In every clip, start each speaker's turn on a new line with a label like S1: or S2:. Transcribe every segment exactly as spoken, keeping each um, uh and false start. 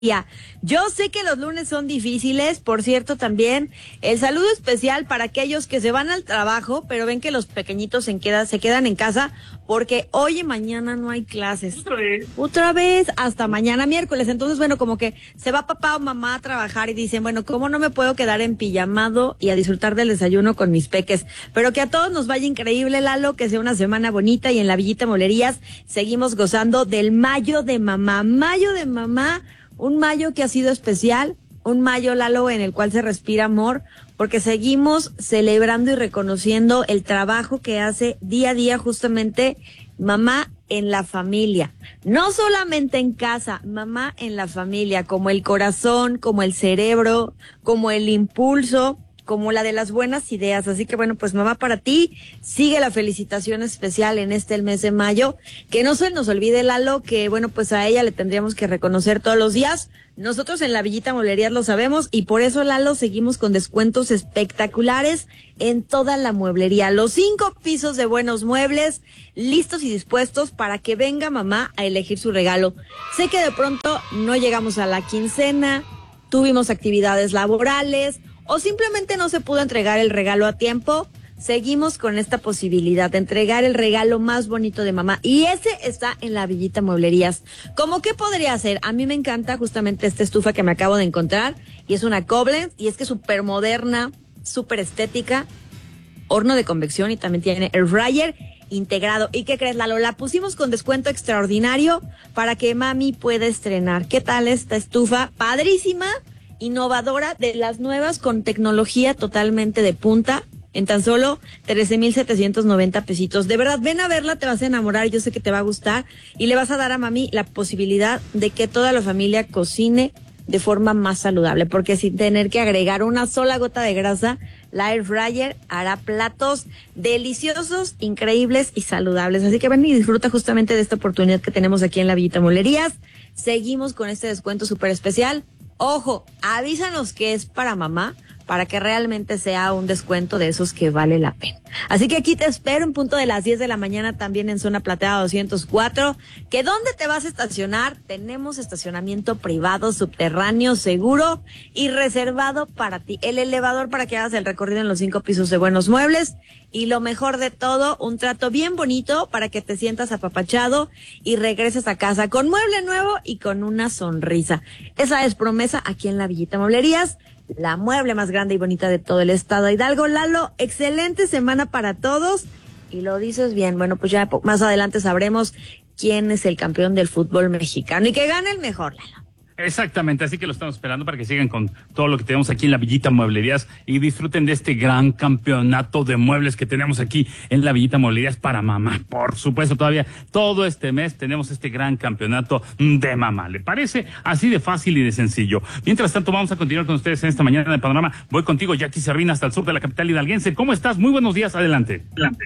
S1: Yo sé que los lunes son difíciles, por cierto, también el saludo especial para aquellos que se van al trabajo, pero ven que los pequeñitos se quedan, se quedan en casa porque hoy y mañana no hay clases.
S2: Otra vez.
S1: Otra vez, hasta mañana miércoles. Entonces, bueno, como que se va papá o mamá a trabajar y dicen, bueno, ¿cómo no me puedo quedar en pijamado y a disfrutar del desayuno con mis peques? Pero que a todos nos vaya increíble, Lalo, que sea una semana bonita y en la Villita Molerías seguimos gozando del mayo de mamá. Mayo de mamá. Un mayo que ha sido especial, un mayo, Lalo, en el cual se respira amor, porque seguimos celebrando y reconociendo el trabajo que hace día a día justamente mamá en la familia. No solamente en casa, mamá en la familia, como el corazón, como el cerebro, como el impulso, como la de las buenas ideas. Así que bueno, pues mamá, para ti sigue la felicitación especial en este el mes de mayo. Que no se nos olvide, Lalo, que bueno, pues a ella le tendríamos que reconocer todos los días. Nosotros en la Villita Molerías lo sabemos y por eso, Lalo, seguimos con descuentos espectaculares en toda la mueblería. Los cinco pisos de Buenos Muebles, listos y dispuestos para que venga mamá a elegir su regalo. Sé que de pronto no llegamos a la quincena, tuvimos actividades laborales, o simplemente no se pudo entregar el regalo a tiempo. Seguimos con esta posibilidad de entregar el regalo más bonito de mamá. Y ese está en la Villita Mueblerías. ¿Cómo qué podría ser? A mí me encanta justamente esta estufa que me acabo de encontrar. Y es una Koblenz. Y es que es súper moderna, súper estética. Horno de convección y también tiene air fryer integrado. ¿Y qué crees, Lalo? La pusimos con descuento extraordinario para que mami pueda estrenar. ¿Qué tal esta estufa? Padrísima, innovadora, de las nuevas, con tecnología totalmente de punta, en tan solo trece mil setecientos noventa pesitos. De verdad, ven a verla, te vas a enamorar, yo sé que te va a gustar, y le vas a dar a mami la posibilidad de que toda la familia cocine de forma más saludable, porque sin tener que agregar una sola gota de grasa, la air fryer hará platos deliciosos, increíbles y saludables. Así que ven y disfruta justamente de esta oportunidad que tenemos aquí en la Villita Molerías. Seguimos con este descuento súper especial. Ojo, avísanos que es para mamá, para que realmente sea un descuento de esos que vale la pena. Así que aquí te espero en punto de las diez de la mañana, también en Zona Plateada doscientos cuatro. ¿Que dónde te vas a estacionar? Tenemos estacionamiento privado, subterráneo, seguro y reservado para ti. El elevador para que hagas el recorrido en los cinco pisos de Buenos Muebles. Y lo mejor de todo, un trato bien bonito para que te sientas apapachado y regreses a casa con mueble nuevo y con una sonrisa. Esa es promesa aquí en la Villita Mueblerías, la mueble más grande y bonita de todo el estado de Hidalgo. Lalo, excelente semana para todos. Y lo dices bien, bueno, pues ya más adelante sabremos quién es el campeón del fútbol mexicano y que gane el mejor, Lalo.
S2: Exactamente, así que lo estamos esperando para que sigan con todo lo que tenemos aquí en la Villita Mueblerías y disfruten de este gran campeonato de muebles que tenemos aquí en la Villita Mueblerías para mamá. Por supuesto, todavía todo este mes tenemos este gran campeonato de mamá. ¿Le parece? Así de fácil y de sencillo. Mientras tanto, vamos a continuar con ustedes en esta mañana de Panorama. Voy contigo, Jackie Servina, hasta el sur de la capital hidalguense. ¿Cómo estás? Muy buenos días, adelante. Adelante.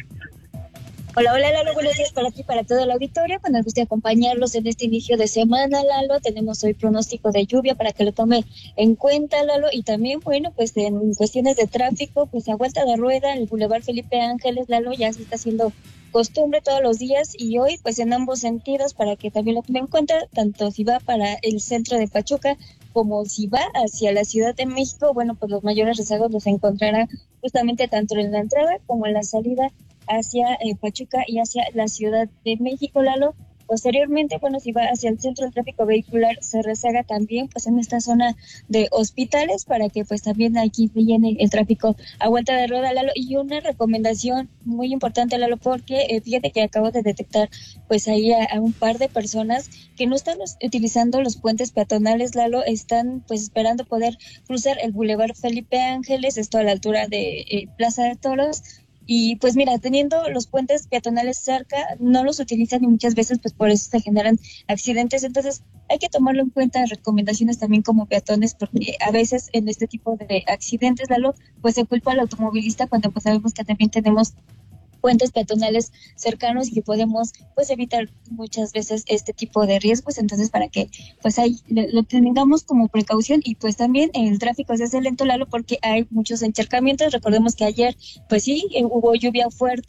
S3: Hola, hola Lalo, buenos días para ti, para toda la auditoría. Pues nos gusta acompañarlos en este inicio de semana, Lalo. Tenemos hoy pronóstico de lluvia para que lo tome en cuenta, Lalo. Y también, bueno, pues en cuestiones de tráfico, pues a vuelta de rueda, el Boulevard Felipe Ángeles, Lalo, ya se está haciendo costumbre todos los días y hoy, pues en ambos sentidos, para que también lo tome en cuenta, tanto si va para el centro de Pachuca como si va hacia la Ciudad de México. Bueno, pues los mayores rezagos los encontrará justamente tanto en la entrada como en la salida hacia eh, Pachuca y hacia la Ciudad de México, Lalo. Posteriormente, bueno, si va hacia el centro del tráfico vehicular, se rezaga también pues en esta zona de hospitales para que pues también aquí viene el tráfico a vuelta de rueda, Lalo. Y una recomendación muy importante, Lalo, porque eh, fíjate que acabo de detectar pues ahí a, a un par de personas que no están los, utilizando los puentes peatonales, Lalo, están pues esperando poder cruzar el Boulevard Felipe Ángeles, esto a la altura de eh, Plaza de Toros. Y pues mira, teniendo los puentes peatonales cerca, no los utilizan y muchas veces pues por eso se generan accidentes. Entonces hay que tomarlo en cuenta, recomendaciones también como peatones, porque a veces en este tipo de accidentes, Lalo, pues se culpa al automovilista cuando pues sabemos que también tenemos puentes peatonales cercanos y que podemos pues evitar muchas veces este tipo de riesgos. Entonces para que pues ahí lo, lo tengamos como precaución. Y pues también el tráfico se hace lento, Lalo, porque hay muchos encharcamientos. Recordemos que ayer pues sí hubo lluvia fuerte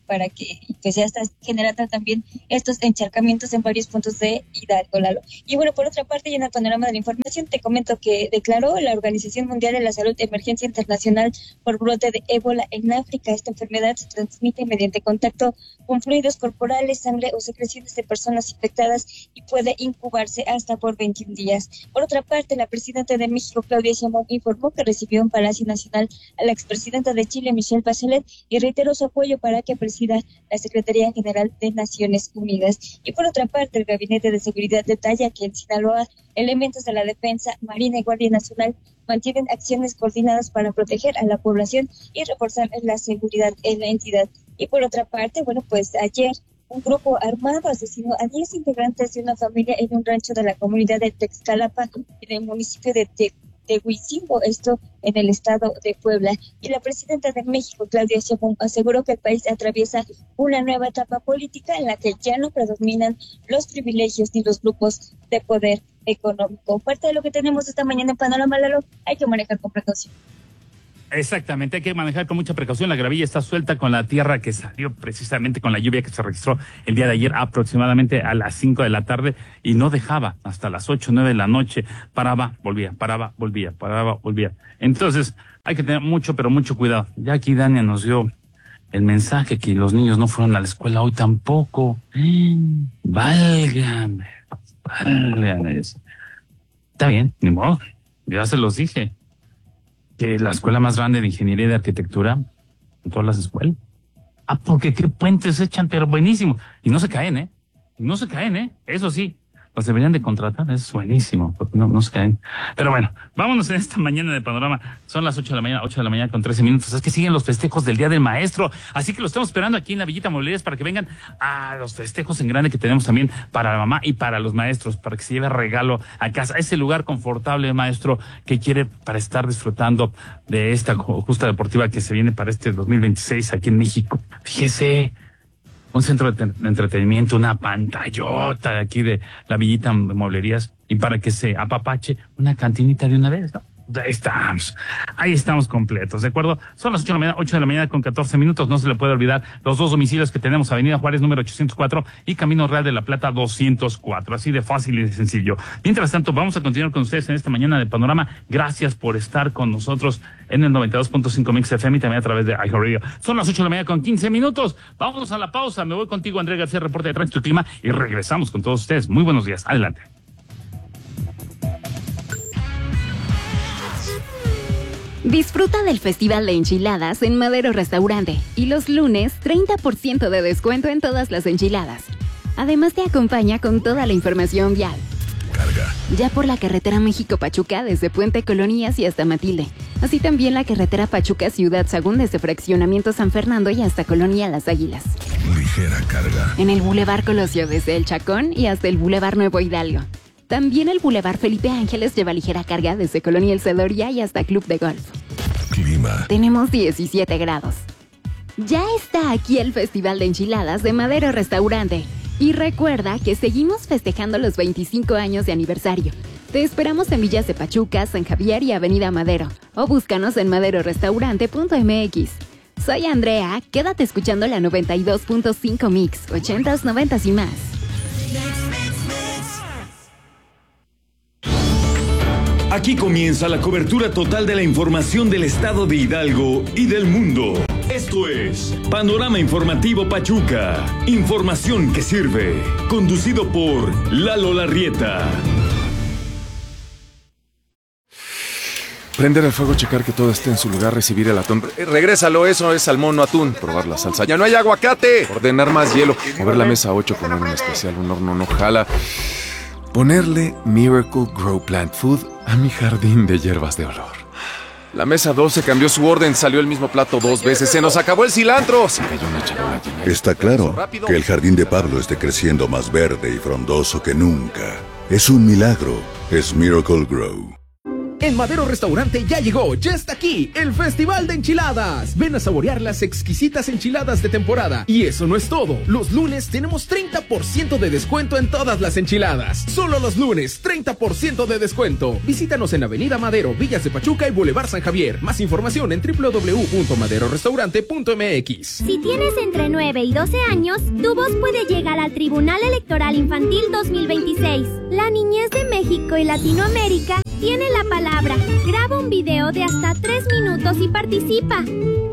S3: para que pues ya está generando también estos encharcamientos en varios puntos de Hidalgo, Lalo. Y bueno, por otra parte, y en el panorama de la información, te comento que declaró la Organización Mundial de la Salud emergencia internacional por brote de ébola en África. Esta enfermedad se transmite mediante contacto con fluidos corporales, sangre o secreciones de personas infectadas y puede incubarse hasta por veintiún días. Por otra parte, la presidenta de México, Claudia Sheinbaum, informó que recibió en Palacio Nacional a la expresidenta de Chile, Michelle Bachelet, y reiteró su apoyo para que presida la Secretaría General de Naciones Unidas. Y por otra parte, el Gabinete de Seguridad detalla que en Sinaloa elementos de la Defensa, Marina y Guardia Nacional mantienen acciones coordinadas para proteger a la población y reforzar la seguridad en la entidad. Y por otra parte, bueno, pues ayer un grupo armado asesinó a diez integrantes de una familia en un rancho de la comunidad de Texcalapa, en el municipio de Te Tehuicimbo, esto en el estado de Puebla. Y la presidenta de México, Claudia Sheinbaum, aseguró que el país atraviesa una nueva etapa política en la que ya no predominan los privilegios ni los grupos de poder económico. Parte de lo que tenemos esta mañana en Panorama, Lalo, hay que manejar con precaución.
S2: Exactamente, hay que manejar con mucha precaución. La gravilla está suelta con la tierra que salió precisamente con la lluvia que se registró el día de ayer aproximadamente a las cinco de la tarde y no dejaba hasta las ocho, nueve de la noche. Paraba, volvía, paraba, volvía, paraba, volvía. Entonces hay que tener mucho, pero mucho cuidado. Ya aquí Dania nos dio el mensaje que los niños no fueron a la escuela hoy tampoco. Válgame, válgame eso. Está bien, ni modo, ya se los dije. Que la escuela más grande de ingeniería y de arquitectura en todas las escuelas. Ah, porque qué puentes echan, pero buenísimo. Y no se caen, ¿eh? Y no se caen, ¿eh? Eso sí, los deberían de contratar, es buenísimo, porque no, no se caen. Pero bueno, vámonos en esta mañana de Panorama. Son las ocho de la mañana, ocho de la mañana con trece minutos. Es que siguen los festejos del Día del Maestro. Así que lo estamos esperando aquí en la Villita Mobiliarias para que vengan a los festejos en grande que tenemos también para la mamá y para los maestros, para que se lleve regalo a casa. Ese lugar confortable, maestro, que quiere para estar disfrutando de esta justa deportiva que se viene para este dos mil veintiséis aquí en México. Fíjese, un centro de entretenimiento, una pantallota de aquí de la Villita de Mueblerías, y para que se apapache una cantinita de una vez, ¿no? Ahí estamos, ahí estamos completos, ¿de acuerdo? Son las ocho de la mañana, ocho de la mañana con catorce minutos, no se le puede olvidar los dos domicilios que tenemos, Avenida Juárez número ochocientos cuatro y Camino Real de la Plata doscientos cuatro, así de fácil y de sencillo. Mientras tanto, vamos a continuar con ustedes en esta mañana de Panorama. Gracias por estar con nosotros en el noventa y dos punto cinco Mix F M y también a través de iHeartRadio. Son las ocho de la mañana con quince minutos, vámonos a la pausa, me voy contigo, Andrés García, reporte de Tránsito y Clima, y regresamos con todos ustedes. Muy buenos días, adelante.
S4: Disfruta del Festival de Enchiladas en Madero Restaurante y los lunes treinta por ciento de descuento en todas las enchiladas. Además te acompaña con toda la información vial.
S5: Carga.
S4: Ya por la carretera México-Pachuca desde Puente Colonías y hasta Matilde. Así también la carretera Pachuca-Ciudad Sagún desde Fraccionamiento San Fernando y hasta Colonia Las Águilas.
S5: Ligera carga.
S4: En el Boulevard Colosio desde El Chacón y hasta el Boulevard Nuevo Hidalgo. También el Boulevard Felipe Ángeles lleva ligera carga desde Colonia El Cedoria y hasta Club de Golf.
S5: Clima.
S4: Tenemos diecisiete grados. Ya está aquí el Festival de Enchiladas de Madero Restaurante. Y recuerda que seguimos festejando los veinticinco años de aniversario. Te esperamos en Villas de Pachuca, San Javier y Avenida Madero. O búscanos en madero restaurante punto m x. Soy Andrea, quédate escuchando la noventa y dos punto cinco Mix, ochentas, noventas y más.
S6: Aquí comienza la cobertura total de la información del estado de Hidalgo y del mundo. Esto es Panorama Informativo Pachuca. Información que sirve. Conducido por Lalo Larrieta.
S7: Prender el fuego, checar que todo esté en su lugar, recibir el atún. Eh, regrésalo, eso es salmón, no atún. Probar la salsa. ¡Ya no hay aguacate! Ordenar más hielo. Mover la mesa ocho, poner un especial, un horno no jala. Ponerle Miracle Grow Plant Food a mi jardín de hierbas de olor. La mesa doce cambió su orden, salió el mismo plato dos veces. ¡Se nos acabó el cilantro! Se cayó una charola llena.
S5: Está claro que el jardín de Pablo esté creciendo más verde y frondoso que nunca. Es un milagro. Es Miracle Grow.
S8: En Madero Restaurante ya llegó, ya está aquí, el Festival de Enchiladas. Ven a saborear las exquisitas enchiladas de temporada. Y eso no es todo. Los lunes tenemos treinta por ciento de descuento en todas las enchiladas. Solo los lunes, treinta por ciento de descuento. Visítanos en Avenida Madero, Villas de Pachuca y Boulevard San Javier. Más información en doble u doble u doble u punto madero restaurante punto m x.
S9: Si tienes entre nueve y doce años, tu voz puede llegar al Tribunal Electoral Infantil dos mil veintiséis. La niñez de México y Latinoamérica tiene la palabra. Graba un video de hasta tres minutos y participa.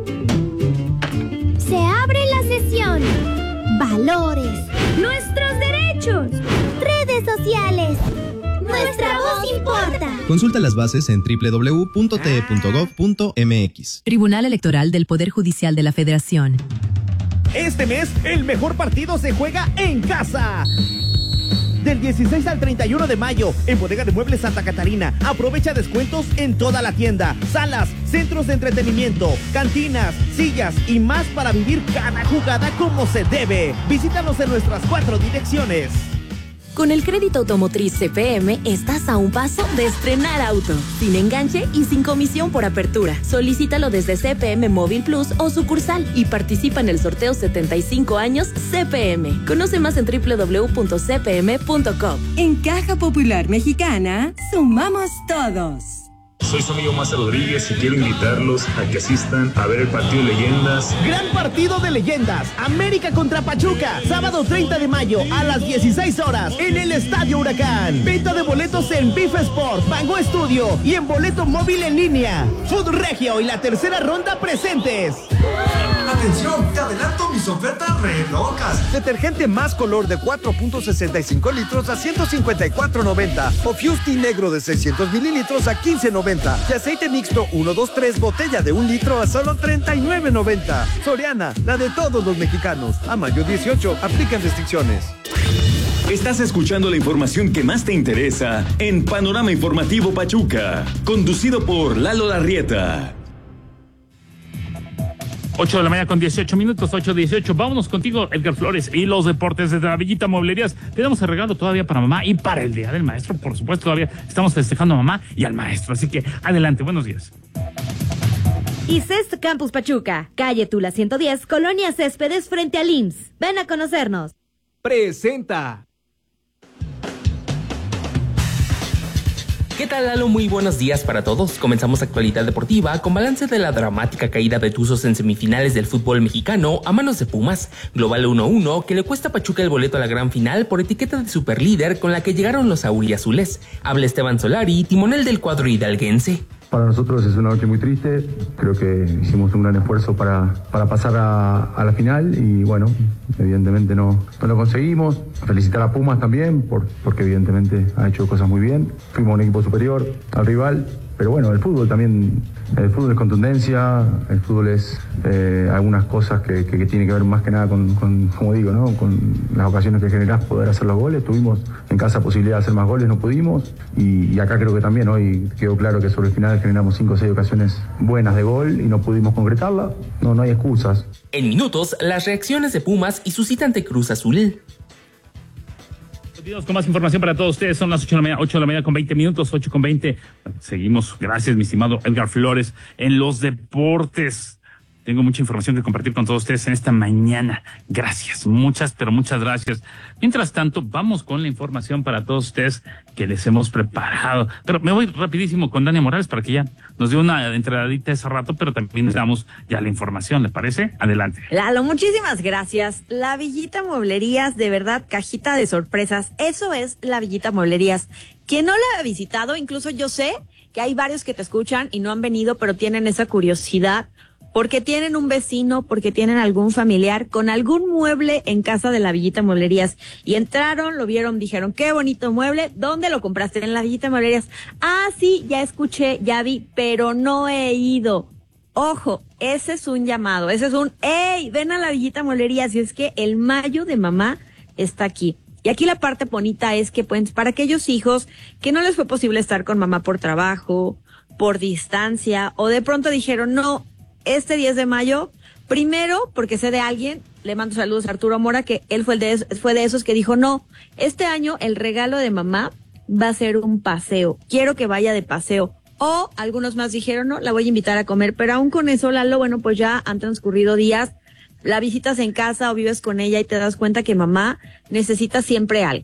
S9: Se abre la sesión. Valores. Nuestros derechos. Redes sociales. Nuestra voz importa.
S10: Consulta las bases en doble u doble u doble u punto t e punto gov punto m x.
S11: Tribunal Electoral del Poder Judicial de la Federación.
S12: Este mes, el mejor partido se juega en casa. Del dieciséis al treinta y uno de mayo, en Bodega de Muebles Santa Catarina, aprovecha descuentos en toda la tienda. Salas, centros de entretenimiento, cantinas, sillas y más para vivir cada jugada como se debe. Visítanos en nuestras cuatro direcciones.
S13: Con el crédito automotriz C P M estás a un paso de estrenar auto, sin enganche y sin comisión por apertura. Solicítalo desde C P M Móvil Plus o sucursal y participa en el sorteo setenta y cinco años C P M. Conoce más en doble u doble u doble u punto c p m punto com.
S14: En Caja Popular Mexicana, sumamos todos.
S15: Soy su amigo Maza Rodríguez y quiero invitarlos a que asistan a ver el partido de leyendas.
S12: Gran partido de leyendas, América contra Pachuca, sábado treinta de mayo a las dieciséis horas en el Estadio Huracán. Venta de boletos en Bif Sport, Bango Estudio y en boleto móvil en línea. Food Regio y la tercera ronda presentes.
S16: Atención, te adelanto mis ofertas re locas. Detergente más color de cuatro punto sesenta y cinco litros a ciento cincuenta y cuatro noventa. O Fusti negro de seiscientos mililitros a quince noventa. Y aceite mixto uno dos tres botella de un litro a solo treinta y nueve noventa. Soriana, la de todos los mexicanos. A mayo dieciocho, aplican restricciones.
S6: Estás escuchando la información que más te interesa en Panorama Informativo Pachuca, conducido por Lalo Larrieta.
S2: ocho de la mañana con dieciocho minutos, ocho dieciocho. Vámonos contigo, Edgar Flores, y los deportes desde la Villita Mueblerías. Tenemos el regalo todavía para mamá y para el Día del Maestro. Por supuesto, todavía estamos festejando a mamá y al maestro. Así que adelante, buenos días.
S17: ICEST Campus Pachuca, calle Tula ciento diez, Colonia Céspedes, frente al I M S S. Ven a conocernos.
S8: Presenta.
S18: ¿Qué tal, Lalo? Muy buenos días para todos. Comenzamos actualidad deportiva con balance de la dramática caída de Tuzos en semifinales del fútbol mexicano a manos de Pumas. Global uno uno, que le cuesta a Pachuca el boleto a la gran final por etiqueta de superlíder con la que llegaron los auriazules. Habla Esteban Solari, timonel del cuadro hidalguense.
S19: Para nosotros es una noche muy triste, creo que hicimos un gran esfuerzo para, para pasar a, a la final y bueno, evidentemente no, no lo conseguimos. Felicitar a Pumas también, por, porque evidentemente ha hecho cosas muy bien. Fuimos un equipo superior al rival, pero bueno, el fútbol también, el fútbol es contundencia, el fútbol es eh, algunas cosas que, que, que tiene que ver más que nada con, con, como digo, ¿no? Con las ocasiones que generás poder hacer los goles. Tuvimos en casa posibilidad de hacer más goles, no pudimos, y, y acá creo que también hoy quedó claro que sobre el final generamos cinco o seis ocasiones buenas de gol y no pudimos concretarla. No, no hay excusas.
S18: En minutos, las reacciones de Pumas y su cita ante Cruz Azul.
S2: Continuamos con más información para todos ustedes. Son las ocho de la mañana, ocho de la mañana con veinte minutos, ocho con veinte. Seguimos. Gracias, mi estimado Edgar Flores, en los deportes. Tengo mucha información que compartir con todos ustedes en esta mañana. Gracias, muchas, pero muchas gracias. Mientras tanto, vamos con la información para todos ustedes que les hemos preparado. Pero me voy rapidísimo con Dania Morales para que ya nos dé una entradita ese rato, pero también les damos ya la información, ¿le parece? Adelante.
S1: Lalo, muchísimas gracias. La Villita Mueblerías, de verdad, cajita de sorpresas. Eso es la Villita Mueblerías. Quien no la ha visitado, incluso yo sé que hay varios que te escuchan y no han venido, pero tienen esa curiosidad. Porque tienen un vecino, porque tienen algún familiar con algún mueble en casa de la Villita Mueblerías. Y entraron, lo vieron, dijeron, qué bonito mueble. ¿Dónde lo compraste? En la Villita Mueblerías. Ah, sí, ya escuché, ya vi, pero no he ido. Ojo, ese es un llamado, ese es un, ¡ey! Ven a la Villita Mueblerías. Y es que el mayo de mamá está aquí. Y aquí la parte bonita es que, pues, para aquellos hijos que no les fue posible estar con mamá por trabajo, por distancia, o de pronto dijeron, no, este diez de mayo, primero, porque sé de alguien, le mando saludos a Arturo Mora, que él fue, el de, fue de esos que dijo, no, este año el regalo de mamá va a ser un paseo, quiero que vaya de paseo. O algunos más dijeron, no, la voy a invitar a comer. Pero aún con eso, Lalo, bueno, pues ya han transcurrido días, la visitas en casa o vives con ella y te das cuenta que mamá necesita siempre algo.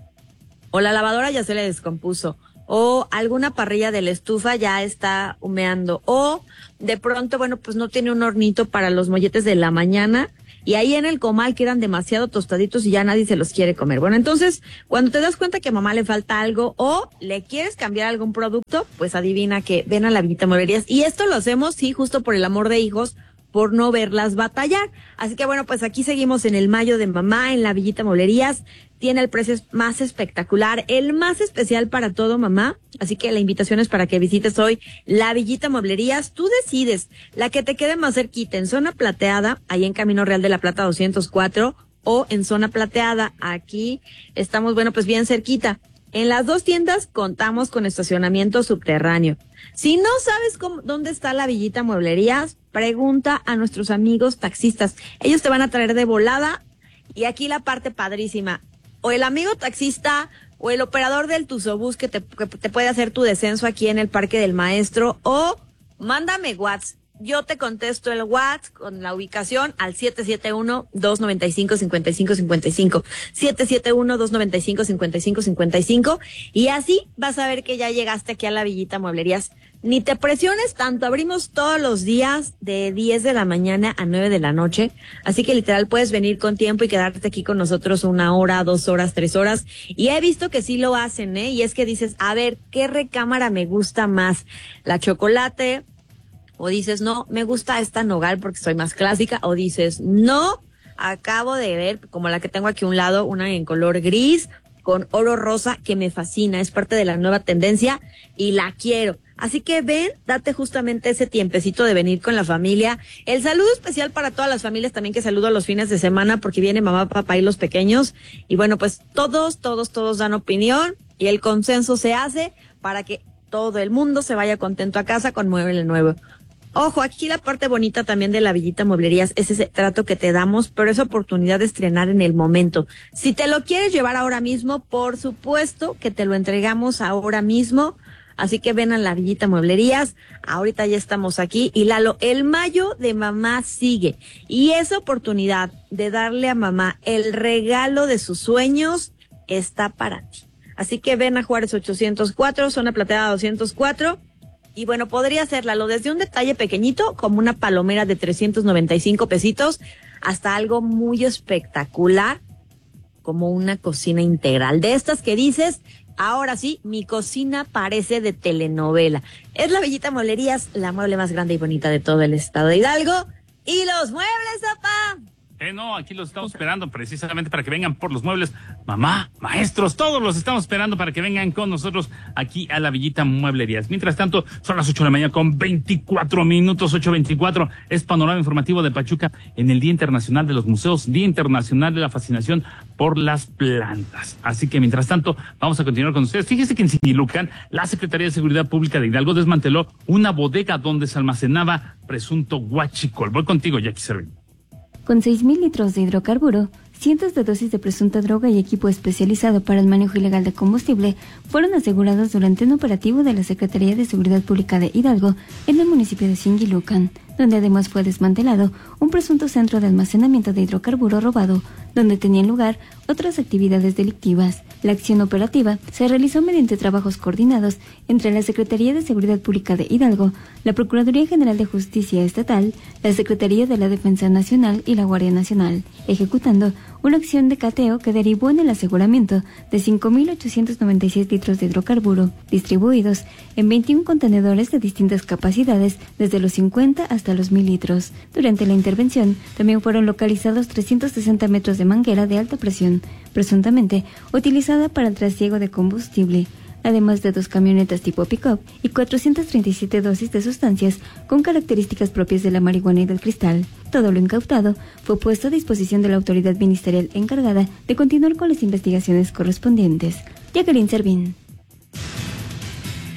S1: O la lavadora ya se le descompuso. O alguna parrilla de la estufa ya está humeando. O de pronto, bueno, pues no tiene un hornito para los molletes de la mañana. Y ahí en el comal quedan demasiado tostaditos y ya nadie se los quiere comer. Bueno, entonces, cuando te das cuenta que a mamá le falta algo o le quieres cambiar algún producto, pues adivina que ven a la Villita Mueblerías. Y esto lo hacemos, sí, justo por el amor de hijos, por no verlas batallar. Así que bueno, pues aquí seguimos en el mayo de mamá, en la Villita Mueblerías. Tiene el precio más espectacular, el más especial para todo, mamá. Así que la invitación es para que visites hoy la Villita Mueblerías. Tú decides la que te quede más cerquita, en Zona Plateada, ahí en Camino Real de la Plata doscientos cuatro, o en Zona Plateada, aquí estamos, bueno, pues bien cerquita. En las dos tiendas contamos con estacionamiento subterráneo. Si no sabes cómo, dónde está la Villita Mueblerías, pregunta a nuestros amigos taxistas. Ellos te van a traer de volada. Y aquí la parte padrísima. O el amigo taxista o el operador del Tusobús que te, que te puede hacer tu descenso aquí en el Parque del Maestro, o mándame WhatsApp. Yo te contesto el WhatsApp con la ubicación al siete siete uno, dos nueve cinco, cinco cinco cinco cinco, siete siete uno, dos nueve cinco, cinco cinco cinco cinco, y así vas a ver que ya llegaste aquí a la Villita Mueblerías. Ni te presiones tanto, abrimos todos los días de diez de la mañana a nueve de la noche, así que literal puedes venir con tiempo y quedarte aquí con nosotros una hora, dos horas, tres horas, y he visto que sí lo hacen, ¿eh? Y es que dices, a ver, ¿qué recámara me gusta más? ¿La chocolate? O dices, no, me gusta esta nogal porque soy más clásica, o dices, no, acabo de ver, como la que tengo aquí a un lado, una en color gris, con oro rosa, que me fascina, es parte de la nueva tendencia, y la quiero. Así que ven, date justamente ese tiempecito de venir con la familia. El saludo especial para todas las familias también, que saludo a los fines de semana, porque viene mamá, papá y los pequeños. Y bueno, pues todos, todos, todos dan opinión, y el consenso se hace para que todo el mundo se vaya contento a casa con mueble nuevo. Ojo, aquí la parte bonita también de la Villita Mueblerías es ese trato que te damos, pero es oportunidad de estrenar en el momento. Si te lo quieres llevar ahora mismo, por supuesto que te lo entregamos ahora mismo. Así que ven a la Villita Mueblerías. Ahorita ya estamos aquí. Y Lalo, el mayo de mamá sigue. Y esa oportunidad de darle a mamá el regalo de sus sueños está para ti. Así que ven a Juárez ochocientos cuatro, Zona Plateada doscientos cuatro. Y bueno, podría hacerlo desde un detalle pequeñito, como una palomera de trescientos noventa y cinco pesitos, hasta algo muy espectacular, como una cocina integral. De estas que dices, ahora sí, mi cocina parece de telenovela. Es la Villita Mueblerías, la mueble más grande y bonita de todo el estado de Hidalgo. ¡Y los muebles, papá!
S2: Eh, no, aquí los estamos esperando precisamente para que vengan por los muebles. Mamá, maestros, todos los estamos esperando para que vengan con nosotros aquí a la Villita Mueblerías. Mientras tanto, son las ocho de la mañana con veinticuatro minutos, ocho veinticuatro. Es Panorama Informativo de Pachuca en el Día Internacional de los Museos, Día Internacional de la Fascinación por las Plantas. Así que mientras tanto, vamos a continuar con ustedes. Fíjese que en Sinilucan, la Secretaría de Seguridad Pública de Hidalgo desmanteló una bodega donde se almacenaba presunto huachicol. Voy contigo, Jackie Servín.
S20: Con seis mil litros de hidrocarburo, cientos de dosis de presunta droga y equipo especializado para el manejo ilegal de combustible fueron asegurados durante un operativo de la Secretaría de Seguridad Pública de Hidalgo en el municipio de Singilucan, donde además fue desmantelado un presunto centro de almacenamiento de hidrocarburo robado, donde tenían lugar otras actividades delictivas. La acción operativa se realizó mediante trabajos coordinados entre la Secretaría de Seguridad Pública de Hidalgo, la Procuraduría General de Justicia Estatal, la Secretaría de la Defensa Nacional y la Guardia Nacional, ejecutando una acción de cateo que derivó en el aseguramiento de cinco mil ochocientos noventa y seis litros de hidrocarburo, distribuidos en veintiún contenedores de distintas capacidades, desde los cincuenta hasta los mil litros. Durante la intervención, también fueron localizados trescientos sesenta metros de manguera de alta presión, presuntamente utilizada para el trasiego de combustible, además de dos camionetas tipo pick-up y cuatrocientas treinta y siete dosis de sustancias con características propias de la marihuana y del cristal. Todo lo incautado fue puesto a disposición de la autoridad ministerial encargada de continuar con las investigaciones correspondientes. Jacqueline Servín.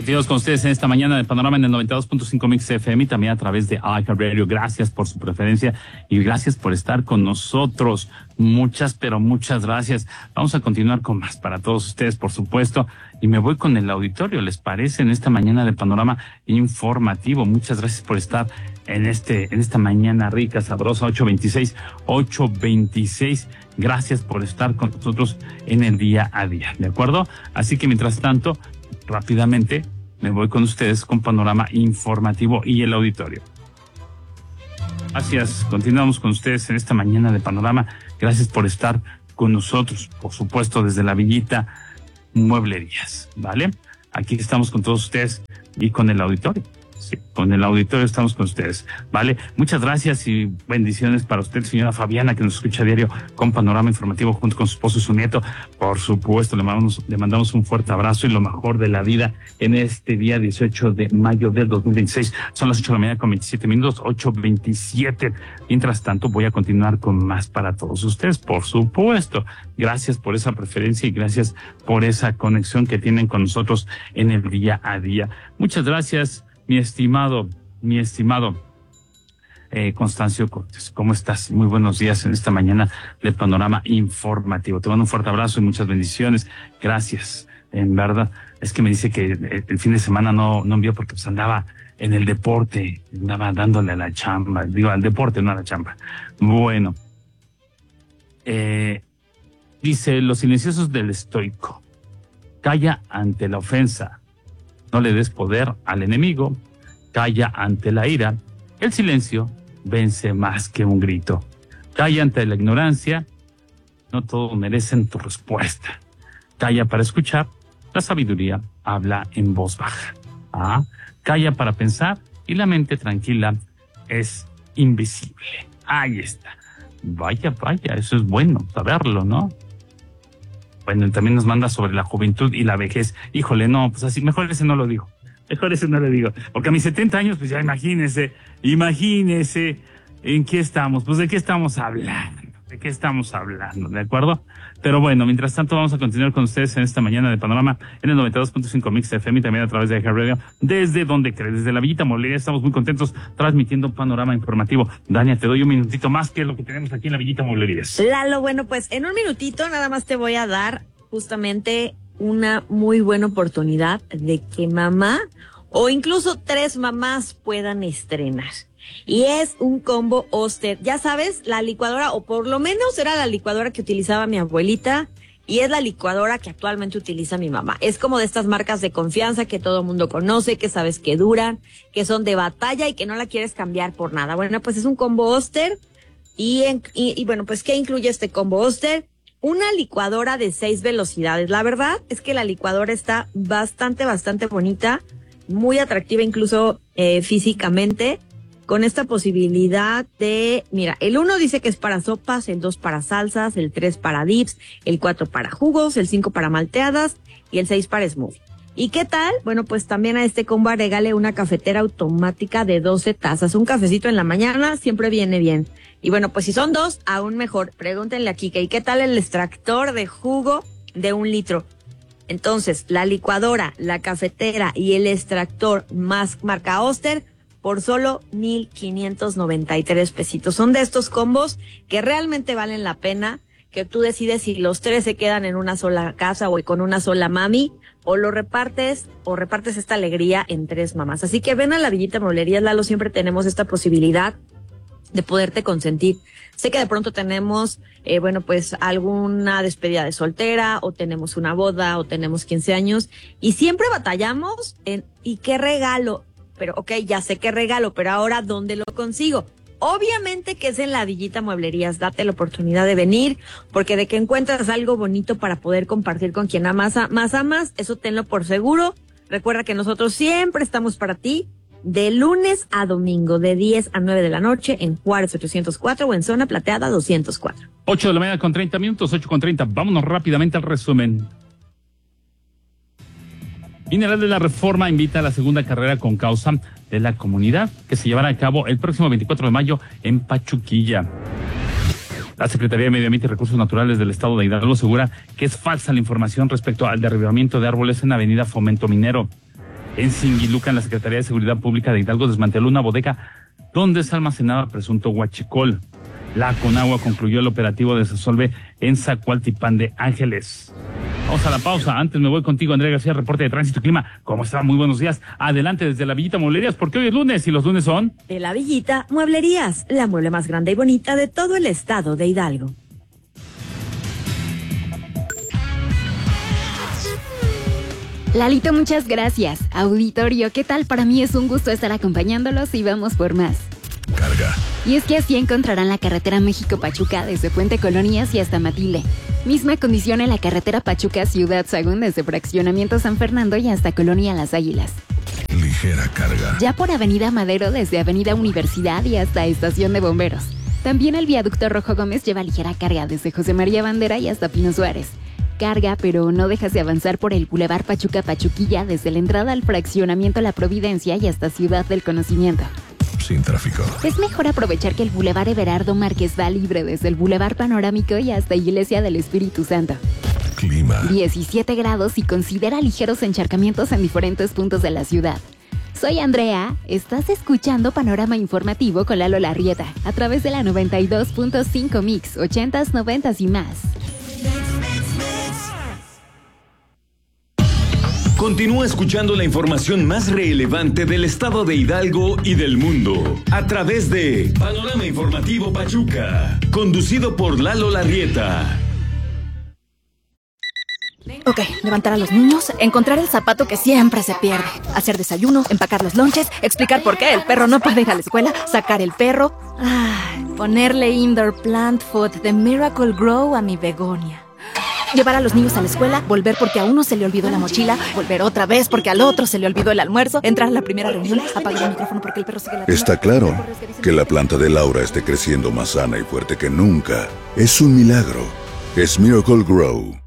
S2: Continuamos con ustedes en esta mañana de Panorama en el noventa y dos punto cinco Mix F M y también a través de iHeartRadio. Gracias por su preferencia y gracias por estar con nosotros. Muchas, pero muchas gracias. Vamos a continuar con más para todos ustedes, por supuesto. Y me voy con el auditorio, ¿les parece? En esta mañana de Panorama Informativo. Muchas gracias por estar en este, en esta mañana rica, sabrosa, ocho veintiséis, ocho veintiséis. Gracias por estar con nosotros en el día a día, ¿de acuerdo? Así que mientras tanto, rápidamente me voy con ustedes con Panorama Informativo y el auditorio. Gracias, continuamos con ustedes en esta mañana de Panorama. Gracias por estar con nosotros, por supuesto, desde la Villita Mueblerías, ¿vale? Aquí estamos con todos ustedes y con el auditorio. Sí, con el auditorio estamos con ustedes, ¿vale? Muchas gracias y bendiciones para usted, señora Fabiana, que nos escucha a diario con Panorama Informativo junto con su esposo y su nieto. Por supuesto, le mandamos, le mandamos un fuerte abrazo y lo mejor de la vida en este día dieciocho de mayo del dos mil veintiséis. Son las ocho de la mañana con veintisiete minutos, ocho veintisiete. Mientras tanto, voy a continuar con más para todos ustedes, por supuesto. Gracias por esa preferencia y gracias por esa conexión que tienen con nosotros en el día a día. Muchas gracias. Mi estimado, mi estimado eh, Constancio Cortés, ¿cómo estás? Muy buenos días en esta mañana de Panorama Informativo. Te mando un fuerte abrazo y muchas bendiciones. Gracias, en verdad. Es que me dice que el, el fin de semana no, no envió porque pues andaba en el deporte, andaba dándole a la chamba. Digo, al deporte, no a la chamba. Bueno, eh, dice, los silenciosos del estoico. Calla ante la ofensa. No le des poder al enemigo, calla ante la ira. El silencio vence más que un grito. Calla ante la ignorancia, no todos merecen tu respuesta. Calla para escuchar, la sabiduría habla en voz baja. Ah, calla para pensar y la mente tranquila es invisible. Ahí está. Vaya, vaya, eso es bueno saberlo, ¿no? Bueno, también nos manda sobre la juventud y la vejez. Híjole, no, pues así, mejor ese no lo digo. Mejor ese no lo digo. Porque a mis setenta años, pues ya imagínese, imagínese en qué estamos. Pues de qué estamos hablando, de qué estamos hablando, ¿de acuerdo? Pero bueno, mientras tanto vamos a continuar con ustedes en esta mañana de Panorama en el noventa y dos punto cinco Mix F M y también a través de iHeartRadio. Desde donde crees, desde la Villita Mueblería, estamos muy contentos transmitiendo Panorama Informativo. Dania, te doy un minutito más que es lo que tenemos aquí en la Villita Mueblería.
S1: Lalo, bueno, pues en un minutito nada más te voy a dar justamente una muy buena oportunidad de que mamá o incluso tres mamás puedan estrenar. Y es un combo Oster. Ya sabes, la licuadora, o por lo menos era la licuadora que utilizaba mi abuelita, y es la licuadora que actualmente utiliza mi mamá. Es como de estas marcas de confianza que todo el mundo conoce, que sabes que duran, que son de batalla y que no la quieres cambiar por nada. Bueno, pues es un combo Oster. Y, en, y, y bueno, pues ¿qué incluye este combo Oster? Una licuadora de seis velocidades. La verdad es que la licuadora está bastante, bastante bonita, muy atractiva incluso eh, físicamente, con esta posibilidad de, mira, el uno dice que es para sopas, el dos para salsas, el tres para dips, el cuatro para jugos, el cinco para malteadas y el seis para smoothie. ¿Y qué tal? Bueno, pues también a este combo agregale una cafetera automática de doce tazas. Un cafecito en la mañana siempre viene bien. Y bueno, pues si son dos, aún mejor. Pregúntenle a Kike, ¿y qué tal el extractor de jugo de un litro? Entonces, la licuadora, la cafetera y el extractor más marca Oster por solo mil quinientos noventa y tres pesitos. Son de estos combos que realmente valen la pena, que tú decides si los tres se quedan en una sola casa o con una sola mami, o lo repartes, o repartes esta alegría en tres mamás. Así que ven a la Villita Mueblerías, Lalo, siempre tenemos esta posibilidad de poderte consentir. Sé que de pronto tenemos, eh, bueno, pues alguna despedida de soltera, o tenemos una boda, o tenemos quince años, y siempre batallamos en, ¿y qué regalo? Pero, ok, ya sé qué regalo, pero ahora, ¿dónde lo consigo? Obviamente que es en la Villita Mueblerías. Date la oportunidad de venir, porque de que encuentras algo bonito para poder compartir con quien amas, más amas, eso tenlo por seguro. Recuerda que nosotros siempre estamos para ti, de lunes a domingo, de diez a nueve de la noche, en Juárez ochocientos cuatro o en Zona Plateada doscientos cuatro.
S2: ocho de la mañana con treinta minutos, ocho con treinta. Vámonos rápidamente al resumen. Mineral de la Reforma invita a la segunda carrera con causa de la comunidad, que se llevará a cabo el próximo veinticuatro de mayo en Pachuquilla. La Secretaría de Medio Ambiente y Recursos Naturales del Estado de Hidalgo asegura que es falsa la información respecto al derribamiento de árboles en Avenida Fomento Minero. En Singiluca, en la Secretaría de Seguridad Pública de Hidalgo, desmanteló una bodega donde se almacenaba presunto huachicol. La Conagua concluyó el operativo de Desasolve en Zacualtipán de Ángeles. Vamos a la pausa. Antes me voy contigo, Andrea García, reporte de Tránsito y Clima. ¿Cómo está? Muy buenos días. Adelante desde la Villita Mueblerías, porque hoy es lunes y los lunes son...
S1: De la Villita Mueblerías, la mueble más grande y bonita de todo el estado de Hidalgo.
S4: Lalito, muchas gracias. Auditorio, ¿qué tal? Para mí es un gusto estar acompañándolos y vamos por más.
S5: Carga.
S4: Y es que así encontrarán la carretera México-Pachuca desde Puente Colonias y hasta Matile. Misma condición en la carretera Pachuca-Ciudad Sagún desde Fraccionamiento San Fernando y hasta Colonia Las Águilas.
S5: Ligera carga.
S4: Ya por Avenida Madero desde Avenida Universidad y hasta Estación de Bomberos. También el viaducto Rojo Gómez lleva ligera carga desde José María Bandera y hasta Pino Suárez. Carga, pero no dejas de avanzar por el Boulevard Pachuca-Pachuquilla desde la entrada al Fraccionamiento La Providencia y hasta Ciudad del Conocimiento.
S5: Sin tráfico.
S4: Es mejor aprovechar que el Boulevard Everardo Márquez va libre desde el Boulevard Panorámico y hasta Iglesia del Espíritu Santo.
S5: Clima.
S4: diecisiete grados y considera ligeros encharcamientos en diferentes puntos de la ciudad. Soy Andrea, estás escuchando Panorama Informativo con Lalo Larrieta a través de la noventa y dos punto cinco Mix, ochentas, noventas y más.
S6: Continúa escuchando la información más relevante del estado de Hidalgo y del mundo a través de Panorama Informativo Pachuca, conducido por Lalo Larrieta.
S21: Ok, levantar a los niños, encontrar el zapato que siempre se pierde, hacer desayuno, empacar los lonches, explicar por qué el perro no puede ir a la escuela, sacar el perro, ay, ponerle indoor plant food de Miracle Grow a mi begonia. Llevar a los niños a la escuela, volver porque a uno se le olvidó la mochila, volver otra vez porque al otro se le olvidó el almuerzo, entrar a la primera reunión, apagar el micrófono porque el perro sigue la...
S5: Está claro que la planta de Laura esté creciendo más sana y fuerte que nunca. Es un milagro. Es Miracle Grow.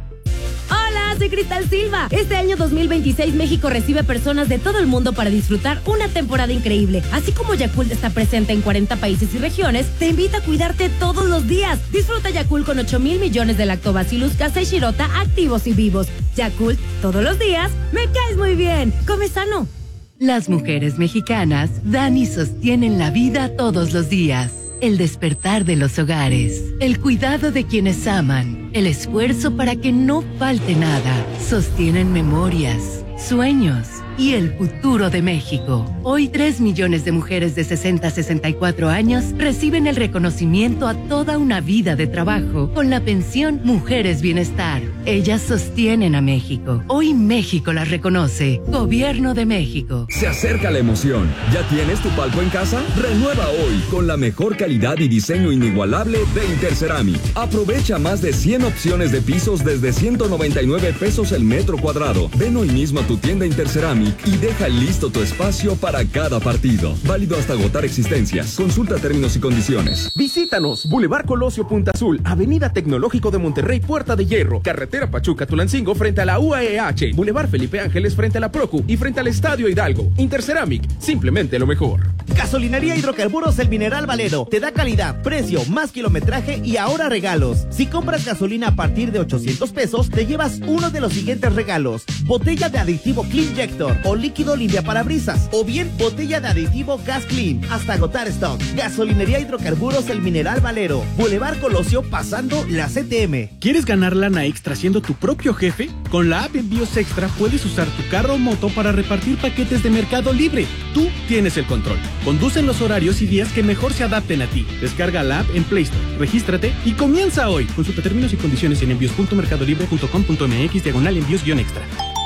S17: Soy Cristal Silva. Este año dos mil veintiséis México recibe personas de todo el mundo para disfrutar una temporada increíble. Así como Yakult está presente en cuarenta países y regiones, te invita a cuidarte todos los días. Disfruta Yakult con ocho mil millones de Lactobacillus casei shirota activos y vivos. Yakult, todos los días, me caes muy bien. Come sano.
S11: Las mujeres mexicanas dan y sostienen la vida todos los días. El despertar de los hogares, el cuidado de quienes aman, el esfuerzo para que no falte nada, sostienen memorias, sueños y el futuro de México. Hoy tres millones de mujeres de sesenta a sesenta y cuatro años reciben el reconocimiento a toda una vida de trabajo con la pensión Mujeres Bienestar. Ellas sostienen a México. Hoy México las reconoce. Gobierno de México.
S22: Se acerca la emoción. ¿Ya tienes tu palco en casa? Renueva hoy con la mejor calidad y diseño inigualable de Interceramic. Aprovecha más de cien opciones de pisos desde ciento noventa y nueve pesos el metro cuadrado. Ven hoy mismo a tu tienda Interceramic y deja listo tu espacio para cada partido. Válido hasta agotar existencias. Consulta términos y condiciones.
S8: Visítanos, Boulevard Colosio Punta Azul, Avenida Tecnológico de Monterrey, Puerta de Hierro, Carretera Pachuca-Tulancingo frente a la U A E H, Boulevard Felipe Ángeles frente a la Procu y frente al Estadio Hidalgo. Interceramic, simplemente lo mejor.
S12: Gasolinería Hidrocarburos El Mineral Valero. Te da calidad, precio, más kilometraje y ahora regalos. Si compras gasolina a partir de ochocientos pesos, te llevas uno de los siguientes regalos. Botella de aditivo Cleanjector o líquido limpia parabrisas, o bien botella de aditivo Gas Clean hasta agotar stock. Gasolinería Hidrocarburos El Mineral Valero, Boulevard Colosio pasando la C T M.
S23: ¿Quieres ganar lana extra siendo tu propio jefe? Con la app Envíos Extra puedes usar tu carro o moto para repartir paquetes de Mercado Libre. Tú tienes el control. Conduce en los horarios y días que mejor se adapten a ti. Descarga la app en Play Store, regístrate y comienza hoy. Consulta términos y condiciones en envíos punto mercado libre punto com punto m x diagonal envíos guión extra.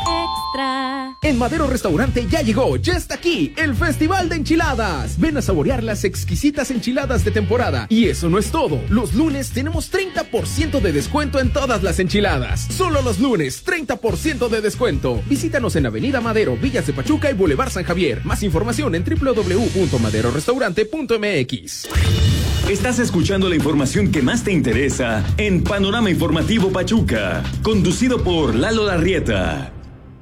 S17: Extra.
S8: En Madero Restaurante ya llegó, ya está aquí, el Festival de Enchiladas. Ven a saborear las exquisitas enchiladas de temporada. Y eso no es todo. Los lunes tenemos treinta por ciento de descuento en todas las enchiladas. Solo los lunes, treinta por ciento de descuento. Visítanos en Avenida Madero, Villas de Pachuca y Boulevard San Javier. Más información en w w w punto madero restaurante punto m x.
S6: Estás escuchando la información que más te interesa en Panorama Informativo Pachuca, conducido por Lalo Larrieta.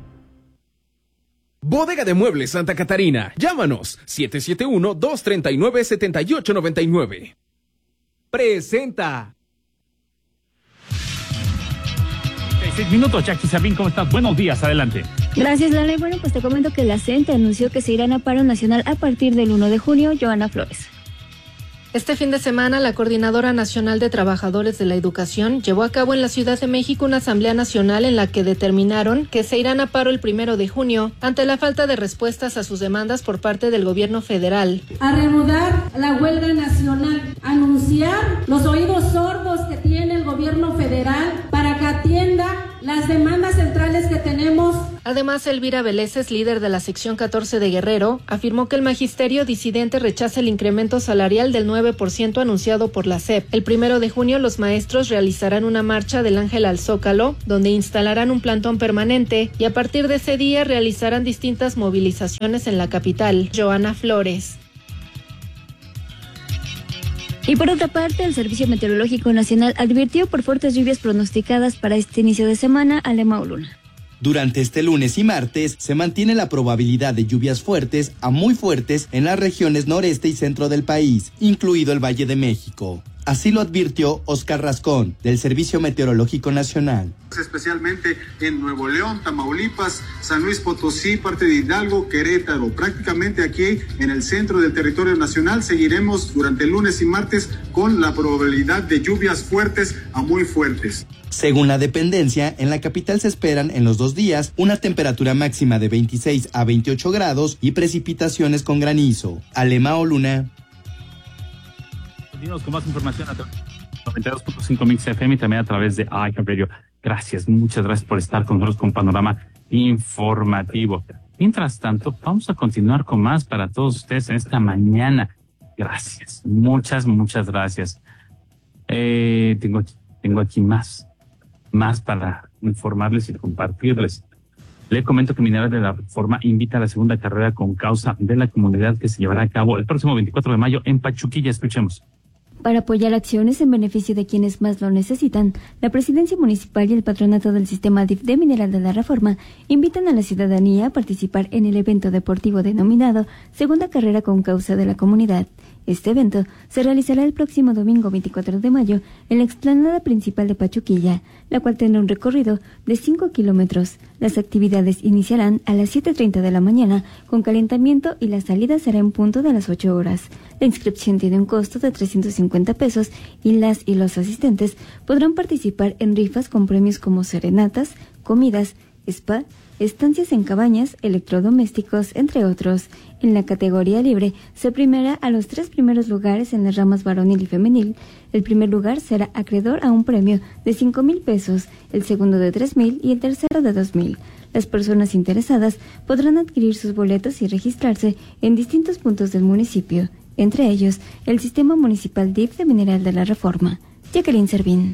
S8: Bodega de Muebles Santa Catarina. Llámanos siete siete uno, dos tres nueve, siete ocho nueve nueve.
S12: Presenta.
S2: Seis minutos, Jackie Sabín, ¿cómo estás? Buenos días, adelante.
S20: Gracias, Lala. Y bueno, pues te comento que la CENTE anunció que se irán a paro nacional a partir del uno de junio. Joana Flores.
S3: Este fin de semana, la Coordinadora Nacional de Trabajadores de la Educación llevó a cabo en la Ciudad de México una asamblea nacional en la que determinaron que se irán a paro el primero de junio ante la falta de respuestas a sus demandas por parte del gobierno federal.
S7: A reanudar la huelga nacional, anunciar los oídos sordos que tiene el gobierno federal para que atienda las demandas centrales que tenemos.
S3: Además, Elvira Veleses, líder de la sección catorce de Guerrero, afirmó que el magisterio disidente rechaza el incremento salarial del nueve por ciento anunciado por la S E P. El primero de junio, los maestros realizarán una marcha del Ángel al Zócalo, donde instalarán un plantón permanente y a partir de ese día realizarán distintas movilizaciones en la capital. Joana Flores.
S20: Y por otra parte, el Servicio Meteorológico Nacional advirtió por fuertes lluvias pronosticadas para este inicio de semana. Alema Luna.
S9: Durante este lunes y martes se mantiene la probabilidad de lluvias fuertes a muy fuertes en las regiones noreste y centro del país, incluido el Valle de México. Así lo advirtió Oscar Rascón, del Servicio Meteorológico Nacional.
S24: Especialmente en Nuevo León, Tamaulipas, San Luis Potosí, parte de Hidalgo, Querétaro. Prácticamente aquí en el centro del territorio nacional seguiremos durante el lunes y martes con la probabilidad de lluvias fuertes a muy fuertes.
S9: Según la dependencia, en la capital se esperan en los dos días una temperatura máxima de veintiséis a veintiocho grados y precipitaciones con granizo. Alema Luna.
S2: Continuamos con más información a través de noventa y dos punto cinco Mix F M y también a través de iHeartRadio. Gracias, muchas gracias por estar con nosotros con Panorama Informativo. Mientras tanto, vamos a continuar con más para todos ustedes en esta mañana. Gracias, muchas, muchas gracias. Eh, tengo, tengo aquí más, más para informarles y compartirles. Le comento que Mineral de la Reforma invita a la segunda carrera con causa de la comunidad que se llevará a cabo el próximo veinticuatro de mayo en Pachuquilla. Escuchemos.
S20: Para apoyar acciones en beneficio de quienes más lo necesitan, la Presidencia Municipal y el Patronato del Sistema D I F de Mineral de la Reforma invitan a la ciudadanía a participar en el evento deportivo denominado Segunda Carrera con Causa de la Comunidad. Este evento se realizará el próximo domingo veinticuatro de mayo en la explanada principal de Pachuquilla, la cual tendrá un recorrido de cinco kilómetros. Las actividades iniciarán a las siete treinta de la mañana con calentamiento y la salida será en punto de las ocho horas. La inscripción tiene un costo de trescientos cincuenta pesos y las y los asistentes podrán participar en rifas con premios como serenatas, comidas, spa, estancias en cabañas, electrodomésticos, entre otros. En la categoría libre se premiará a los tres primeros lugares en las ramas varonil y femenil. El primer lugar será acreedor a un premio de cinco mil pesos, el segundo de tres mil y el tercero de dos mil. Las personas interesadas podrán adquirir sus boletos y registrarse en distintos puntos del municipio, entre ellos el Sistema Municipal D I F de Mineral de la Reforma. Jacqueline Servín.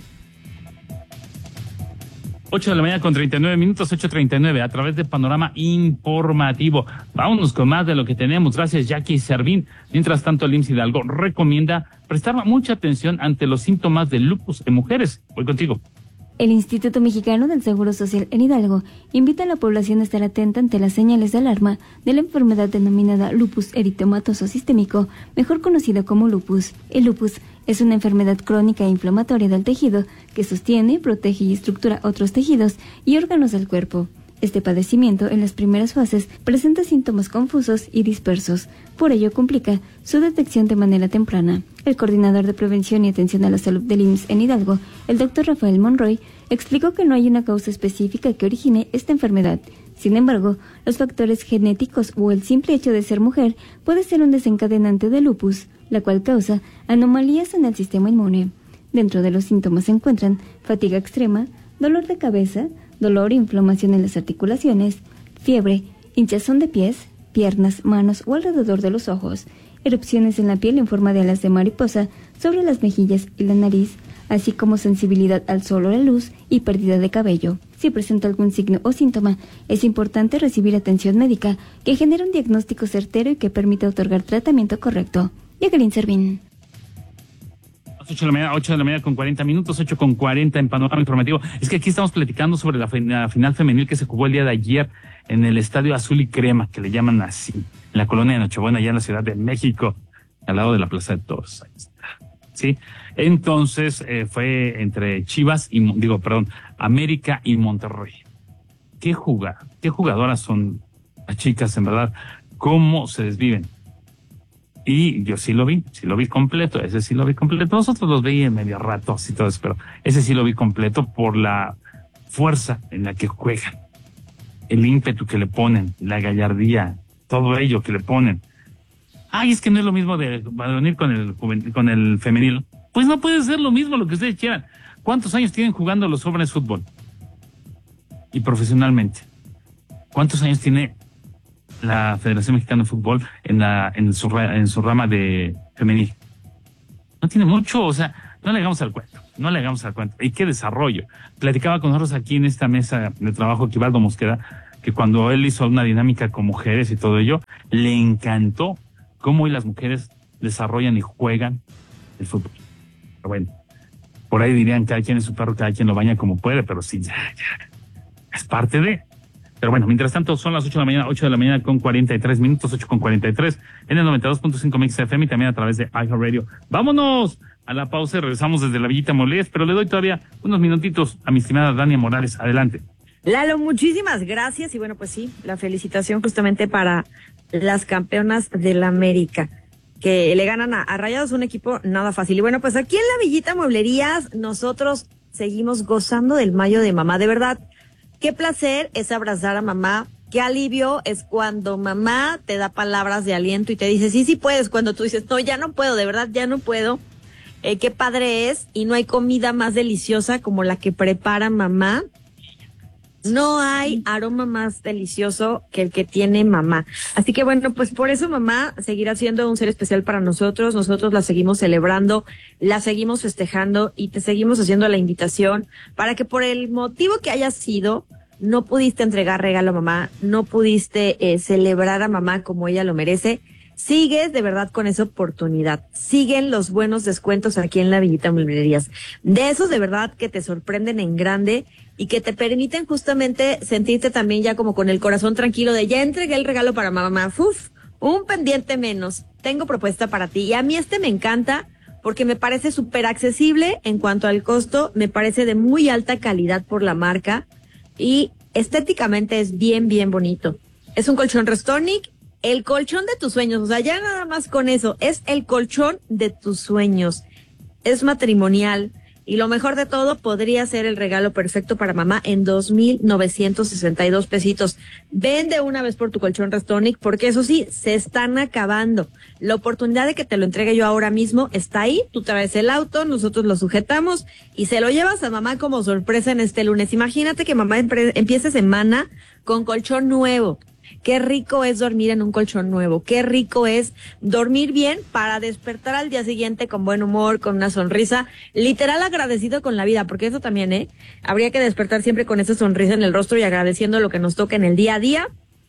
S2: ocho de la mañana con treinta y nueve minutos, ocho treinta y nueve, a través de Panorama Informativo. Vámonos con más de lo que tenemos. Gracias, Jackie Servín. Mientras tanto, el I M S S Hidalgo recomienda prestar mucha atención ante los síntomas de lupus en mujeres. Voy contigo.
S20: El Instituto Mexicano del Seguro Social en Hidalgo invita a la población a estar atenta ante las señales de alarma de la enfermedad denominada lupus eritematoso sistémico, mejor conocido como lupus. El lupus es una enfermedad crónica e inflamatoria del tejido que sostiene, protege y estructura otros tejidos y órganos del cuerpo. Este padecimiento en las primeras fases presenta síntomas confusos y dispersos, por ello complica su detección de manera temprana. El coordinador de prevención y atención a la salud del I M S S en Hidalgo, el doctor Rafael Monroy, explicó que no hay una causa específica que origine esta enfermedad. Sin embargo, los factores genéticos o el simple hecho de ser mujer puede ser un desencadenante de lupus, la cual causa anomalías en el sistema inmune. Dentro de los síntomas se encuentran fatiga extrema, dolor de cabeza, dolor e inflamación en las articulaciones, fiebre, hinchazón de pies, piernas, manos o alrededor de los ojos, erupciones en la piel en forma de alas de mariposa sobre las mejillas y la nariz, así como sensibilidad al sol o la luz y pérdida de cabello. Si presenta algún signo o síntoma, es importante recibir atención médica que genere un diagnóstico certero y que permita otorgar tratamiento correcto. Jacqueline Servín.
S2: ocho de la mañana, ocho de la mañana con cuarenta minutos, ocho con cuarenta en Panorama Informativo. Es que aquí estamos platicando sobre la, la final femenil que se jugó el día de ayer en el Estadio Azul y Crema, que le llaman así, en la colonia de Nochebuena, allá en la Ciudad de México, al lado de la Plaza de Toros. Ahí está. Sí, entonces eh, fue entre Chivas y, digo, perdón, América y Monterrey. Qué jugada, qué jugadoras son las chicas, en verdad, cómo se desviven. Y yo sí lo vi, sí lo vi completo, ese sí lo vi completo. Nosotros los veía en medio ratos y todo eso, pero ese sí lo vi completo por la fuerza en la que juegan, el ímpetu que le ponen, la gallardía, todo ello que le ponen. Ay, es que no es lo mismo de venir con el con el femenil. Pues no puede ser lo mismo lo que ustedes quieran. ¿Cuántos años tienen jugando los jóvenes fútbol? Y profesionalmente. ¿Cuántos años tiene la Federación Mexicana de Fútbol en la en su en su rama de femenil? No tiene mucho, o sea, no le hagamos al cuento, no le hagamos al cuento. ¿Y qué desarrollo? Platicaba con nosotros aquí en esta mesa de trabajo, Quibaldo Mosqueda, que cuando él hizo una dinámica con mujeres y todo ello, le encantó cómo hoy las mujeres desarrollan y juegan el fútbol. Pero bueno, por ahí dirían, cada quien es su perro, cada quien lo baña como puede, pero sí, ya, ya, es parte de... Pero bueno, mientras tanto, son las ocho de la mañana, ocho de la mañana con cuarenta y tres minutos, ocho con cuarenta y tres, en el noventa y dos punto cinco Mix F M y también a través de iHeartRadio. Vámonos a la pausa y regresamos desde la Villita Molés, pero le doy todavía unos minutitos a mi estimada Dania Morales. Adelante.
S1: Lalo, muchísimas gracias y bueno, pues sí, la felicitación justamente para las campeonas del América, que le ganan a, a Rayados, un equipo nada fácil. Y bueno, pues aquí en la Villita Mueblerías nosotros seguimos gozando del mayo de mamá, de verdad. Qué placer es abrazar a mamá, qué alivio es cuando mamá te da palabras de aliento y te dice, sí, sí puedes, cuando tú dices, no, ya no puedo, de verdad, ya no puedo. Eh, qué padre es, y no hay comida más deliciosa como la que prepara mamá. No hay aroma más delicioso que el que tiene mamá. Así que bueno, pues por eso mamá seguirá siendo un ser especial para nosotros. Nosotros la seguimos celebrando, la seguimos festejando y te seguimos haciendo la invitación para que por el motivo que haya sido, no pudiste entregar regalo a mamá, no pudiste eh, celebrar a mamá como ella lo merece. Sigues de verdad con esa oportunidad. Siguen los buenos descuentos aquí en la Villita Mueblerías. De esos de verdad que te sorprenden en grande y que te permiten justamente sentirte también ya como con el corazón tranquilo de ya entregué el regalo para mamá. Uf, un pendiente menos. Tengo propuesta para ti. Y a mí este me encanta porque me parece súper accesible en cuanto al costo. Me parece de muy alta calidad por la marca y estéticamente es bien, bien bonito. Es un colchón Restonic. El colchón de tus sueños, o sea, ya nada más con eso, es el colchón de tus sueños. Es matrimonial y lo mejor de todo, podría ser el regalo perfecto para mamá en dos mil novecientos sesenta y dos pesitos. Vende una vez por tu colchón Restonic, porque eso sí, se están acabando. La oportunidad de que te lo entregue yo ahora mismo está ahí, tú traes el auto, nosotros lo sujetamos y se lo llevas a mamá como sorpresa en este lunes. Imagínate que mamá empiece semana con colchón nuevo. Qué rico es dormir en un colchón nuevo, qué rico es dormir bien para despertar al día siguiente con buen humor, con una sonrisa, literal agradecido con la vida, porque eso también, ¿eh? Habría que despertar siempre con esa sonrisa en el rostro y agradeciendo lo que nos toca en el día a día.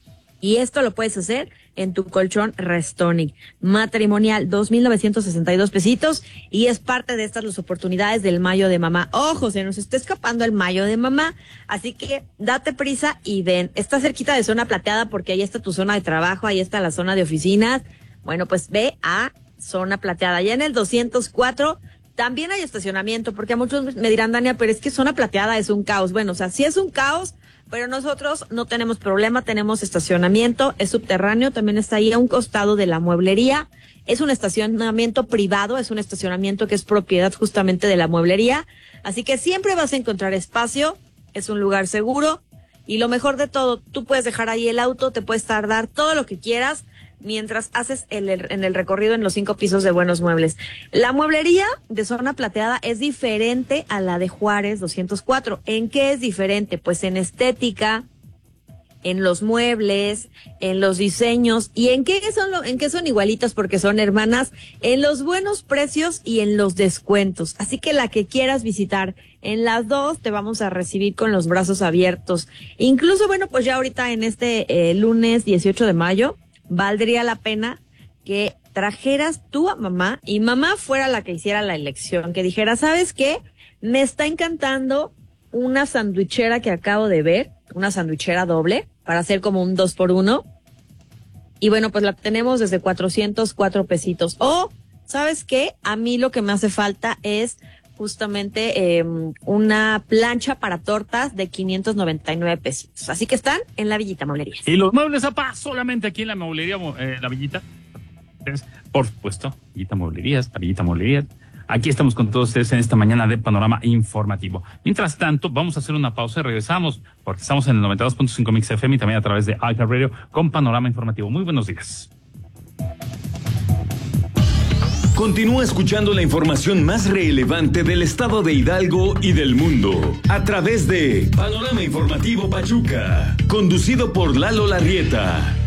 S1: Y esto lo puedes hacer en tu colchón Restonic. Matrimonial, dos mil novecientos sesenta y dos pesitos. Y es parte de estas las oportunidades del mayo de mamá. Ojo, se nos está escapando el mayo de mamá. Así que date prisa y ven. Está cerquita de Zona Plateada porque ahí está tu zona de trabajo, ahí está la zona de oficinas. Bueno, pues ve a Zona Plateada. Ya en el doscientos cuatro también hay estacionamiento, porque a muchos me dirán, Dania, pero es que Zona Plateada es un caos. Bueno, o sea, sí es un caos, pero nosotros no tenemos problema, tenemos estacionamiento, es subterráneo, también está ahí a un costado de la mueblería. Es un estacionamiento privado, es un estacionamiento que es propiedad justamente de la mueblería. Así que siempre vas a encontrar espacio, es un lugar seguro. Y lo mejor de todo, tú puedes dejar ahí el auto, te puedes tardar todo lo que quieras mientras haces el, el, en el recorrido en los cinco pisos de Buenos Muebles. La mueblería de Zona Plateada es diferente a la de Juárez doscientos cuatro. ¿En qué es diferente? Pues en estética, en los muebles, en los diseños. ¿Y en qué son, lo, en qué son igualitas? Porque son hermanas, en los buenos precios y en los descuentos. Así que la que quieras visitar, en las dos te vamos a recibir con los brazos abiertos. Incluso, bueno, pues ya ahorita en este eh, lunes dieciocho de mayo, valdría la pena que trajeras tú a mamá y mamá fuera la que hiciera la elección, que dijera, ¿sabes qué? Me está encantando una sandwichera que acabo de ver, una sandwichera doble, para hacer como un dos por uno. Y bueno, pues la tenemos desde cuatrocientos cuatro pesitos. O, ¿sabes qué? A mí lo que me hace falta es justamente eh, una plancha para tortas de quinientos noventa y nueve pesos. Así que están en La Villita Mueblerías.
S2: Y los muebles a paz solamente aquí en la mueblería, eh, La Villita. Por supuesto, Villita Mueblerías, La Villita Mueblerías. Aquí estamos con todos ustedes en esta mañana de Panorama Informativo. Mientras tanto, vamos a hacer una pausa y regresamos, porque estamos en el noventa y dos punto cinco Mix F M y también a través de iHeartRadio con Panorama Informativo. Muy buenos días.
S6: Continúa escuchando la información más relevante del estado de Hidalgo y del mundo a través de Panorama Informativo Pachuca, conducido por Lalo Larrieta.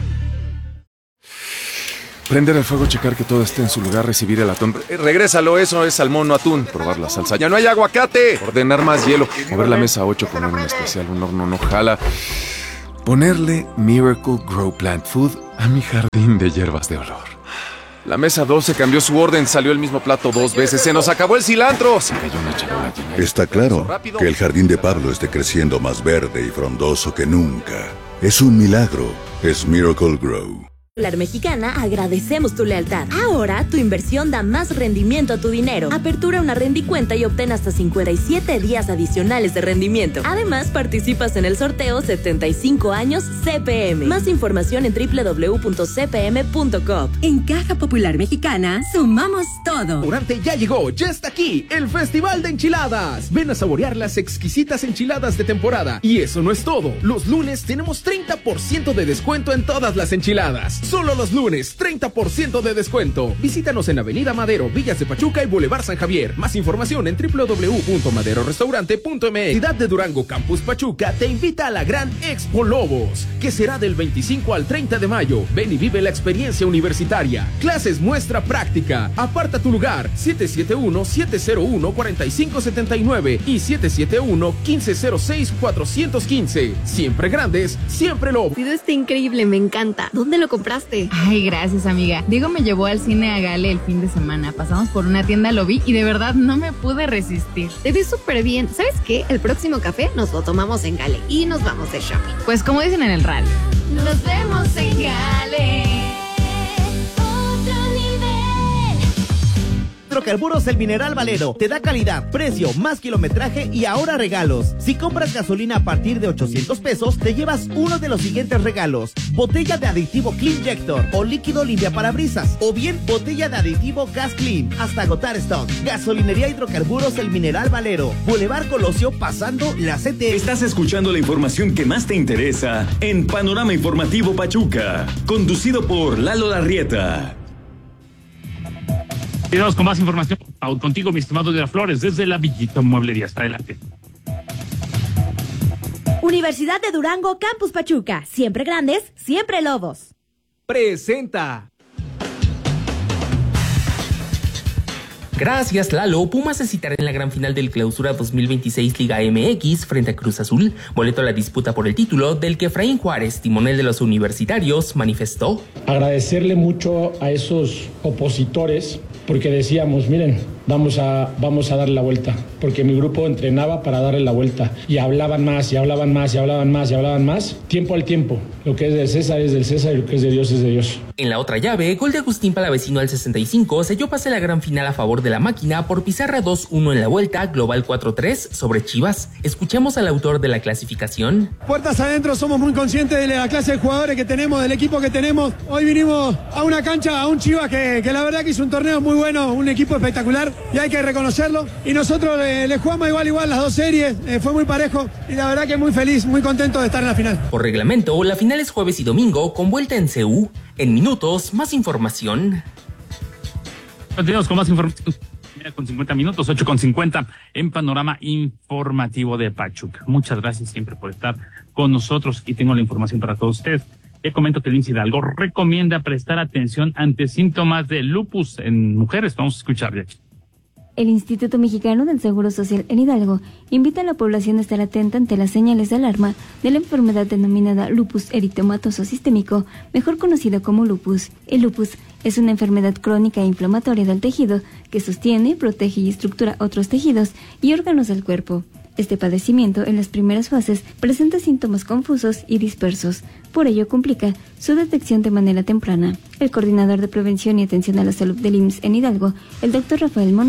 S10: Prender el fuego, checar que todo esté en su lugar, recibir el atún. Eh, regrésalo, eso es salmón, no atún. Probar la salsa. ¡Ya no hay aguacate! Ordenar más hielo. Mover la mesa ocho, poner un especial, un horno no jala. Ponerle Miracle Grow Plant Food a mi jardín de hierbas de olor. La mesa doce cambió su orden, salió el mismo plato dos veces. ¡Se nos acabó el cilantro! Se cayó una charola llena.
S5: Está claro que el jardín de Pablo esté creciendo más verde y frondoso que nunca. Es un milagro. Es Miracle Grow.
S13: La Mexicana agradecemos tu lealtad. Ahora tu inversión da más rendimiento a tu dinero. Apertura una rendicuenta y obtén hasta cincuenta y siete días adicionales de rendimiento. Además, participas en el sorteo setenta y cinco años C P M. Más información en doble u doble u doble u punto c p m punto com.
S14: En Caja Popular Mexicana, sumamos todo.
S8: Durante ya llegó, ya está aquí, el Festival de Enchiladas. Ven a saborear las exquisitas enchiladas de temporada. Y eso no es todo. Los lunes tenemos treinta por ciento de descuento en todas las enchiladas. Solo los lunes, treinta por ciento de descuento. Visítanos en Avenida Madero, Villas de Pachuca y Boulevard San Javier. Más información en doble u doble u doble u punto madero restaurante punto m x. Ciudad de Durango Campus Pachuca te invita a la gran Expo Lobos, que será del veinticinco al treinta de mayo. Ven y vive la experiencia universitaria. Clases muestra práctica. Aparta tu lugar. siete siete uno, siete cero uno, cuatro cinco siete nueve y siete siete uno, uno cinco cero seis, cuatro uno cinco. Siempre grandes, siempre Lobos.
S15: El video está increíble, me encanta. ¿Dónde lo compraste?
S25: Ay, gracias, amiga. Diego me llevó al cine a Gale el fin de semana. Pasamos por una tienda, lo vi y de verdad no me pude resistir.
S15: Te ves súper bien. ¿Sabes qué? El próximo café nos lo tomamos en Gale y nos vamos de shopping.
S25: Pues como dicen en el radio.
S15: Nos vemos en Gale.
S12: Hidrocarburos El Mineral Valero te da calidad, precio, más kilometraje y ahora regalos. Si compras gasolina a partir de ochocientos pesos, te llevas uno de los siguientes regalos: botella de aditivo Cleanjector o líquido limpia parabrisas, o bien botella de aditivo Gas Clean hasta agotar stock. Gasolinería Hidrocarburos El Mineral Valero, Boulevard Colosio pasando la C T.
S6: Estás escuchando la información que más te interesa en Panorama Informativo Pachuca, conducido por Lalo Larrieta.
S2: Y vamos con más información contigo, mi estimado de las Flores, desde La Villita Mueblerías. Adelante.
S13: Universidad de Durango, Campus Pachuca. Siempre grandes, siempre Lobos.
S8: Presenta.
S18: Gracias, Lalo. Pumas se citará en la gran final del Clausura dos mil veintiséis Liga M X frente a Cruz Azul. Boleto a la disputa por el título, del que Efraín Juárez, timonel de los universitarios, manifestó.
S26: Agradecerle mucho a esos opositores, porque decíamos, miren, vamos a, vamos a darle la vuelta, porque mi grupo entrenaba para darle la vuelta, y hablaban más, y hablaban más, y hablaban más, y hablaban más, tiempo al tiempo. Lo que es del César es del César, y lo que es de Dios es de Dios.
S18: En la otra llave, gol de Agustín Palavecino al sesenta y cinco selló pase la gran final a favor de la máquina por pizarra dos uno en la vuelta, global cuatro tres sobre Chivas. Escuchemos al autor de la clasificación.
S27: Puertas adentro, somos muy conscientes de la clase de jugadores que tenemos, del equipo que tenemos. Hoy vinimos a una cancha, a un Chivas que, que la verdad que hizo un torneo muy bueno, un equipo espectacular y hay que reconocerlo. Y nosotros le, le jugamos igual igual las dos series, eh, fue muy parejo y la verdad que muy feliz, muy contento de estar en la final.
S18: Por reglamento, la final es jueves y domingo con vuelta en C U. En minutos, más información.
S2: Continuamos con más información. Con cincuenta minutos, ocho con cincuenta en Panorama Informativo de Pachuca. Muchas gracias siempre por estar con nosotros y tengo la información para todos ustedes. Le comento que el I M S S Hidalgo recomienda prestar atención ante síntomas de lupus en mujeres. Vamos a escuchar de aquí.
S20: El Instituto Mexicano del Seguro Social en Hidalgo invita a la población a estar atenta ante las señales de alarma de la enfermedad denominada lupus eritematoso sistémico, mejor conocido como lupus. El lupus es una enfermedad crónica e inflamatoria del tejido que sostiene, protege y estructura otros tejidos y órganos del cuerpo. Este padecimiento, en las primeras fases, presenta síntomas confusos y dispersos. Por ello, complica su detección de manera temprana. El coordinador de prevención y atención a la salud del I M S S en Hidalgo, el doctor Rafael Monroy,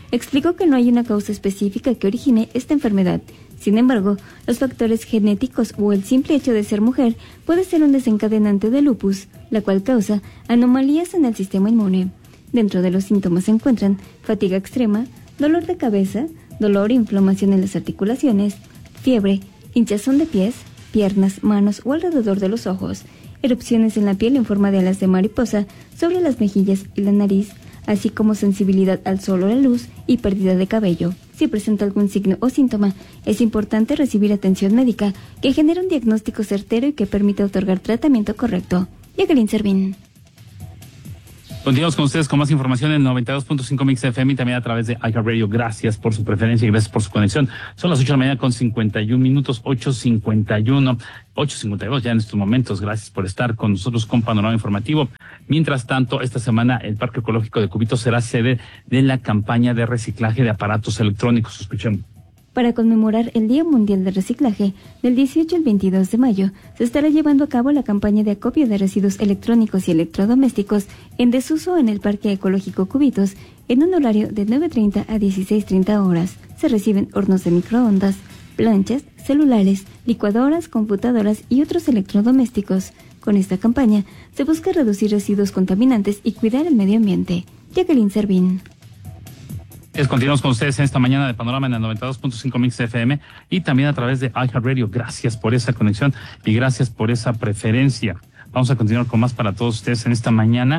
S20: explicó que no hay una causa específica que origine esta enfermedad. Sin embargo, los factores genéticos o el simple hecho de ser mujer puede ser un desencadenante de lupus, la cual causa anomalías en el sistema inmune. Dentro de los síntomas se encuentran fatiga extrema, dolor de cabeza, dolor e inflamación en las articulaciones, fiebre, hinchazón de pies, piernas, manos o alrededor de los ojos, erupciones en la piel en forma de alas de mariposa sobre las mejillas y la nariz, así como sensibilidad al sol o la luz y pérdida de cabello. Si presenta algún signo o síntoma, es importante recibir atención médica que genere un diagnóstico certero y que permita otorgar tratamiento correcto. Jacqueline Servín.
S2: Continuamos con ustedes con más información en noventa y dos punto cinco Mix F M y también a través de iHeartRadio. Gracias por su preferencia y gracias por su conexión. Son las ocho de la mañana con cincuenta y un minutos, ocho cincuenta y uno, ocho cincuenta y dos ya en estos momentos. Gracias por estar con nosotros con Panorama Informativo. Mientras tanto, esta semana el Parque Ecológico de Cubitos será sede de la campaña de reciclaje de aparatos electrónicos. Escuchemos.
S20: Para conmemorar el Día Mundial de Reciclaje, del dieciocho al veintidós de mayo, se estará llevando a cabo la campaña de acopio de residuos electrónicos y electrodomésticos en desuso en el Parque Ecológico Cubitos, en un horario de nueve treinta a dieciséis treinta horas. Se reciben hornos de microondas, planchas, celulares, licuadoras, computadoras y otros electrodomésticos. Con esta campaña, se busca reducir residuos contaminantes y cuidar el medio ambiente. Jacqueline Servín.
S2: Continuamos con ustedes en esta mañana de Panorama en el noventa y dos punto cinco Mix F M y también a través de iHeartRadio. Gracias por esa conexión y gracias por esa preferencia. Vamos a continuar con más para todos ustedes en esta mañana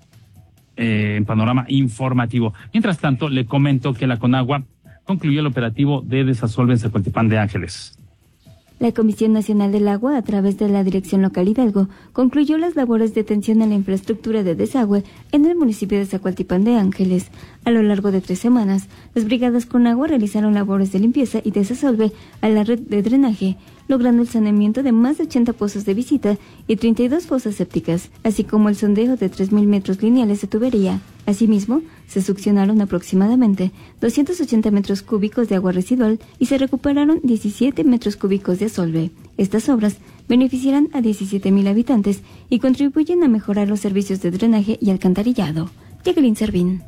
S2: eh, en Panorama Informativo. Mientras tanto, le comento que la Conagua concluyó el operativo de desasolve en Zacualtipán de Ángeles.
S20: La Comisión Nacional del Agua, a través de la Dirección Local Hidalgo, concluyó las labores de atención a la infraestructura de desagüe en el municipio de Zacualtipán de Ángeles. A lo largo de tres semanas, las brigadas Conagua realizaron labores de limpieza y desasolve a la red de drenaje, logrando el saneamiento de más de ochenta pozos de visita y treinta y dos fosas sépticas, así como el sondeo de tres mil metros lineales de tubería. Asimismo, se succionaron aproximadamente doscientos ochenta metros cúbicos de agua residual y se recuperaron diecisiete metros cúbicos de asolve. Estas obras beneficiarán a diecisiete mil habitantes y contribuyen a mejorar los servicios de drenaje y alcantarillado. Jacqueline Servín.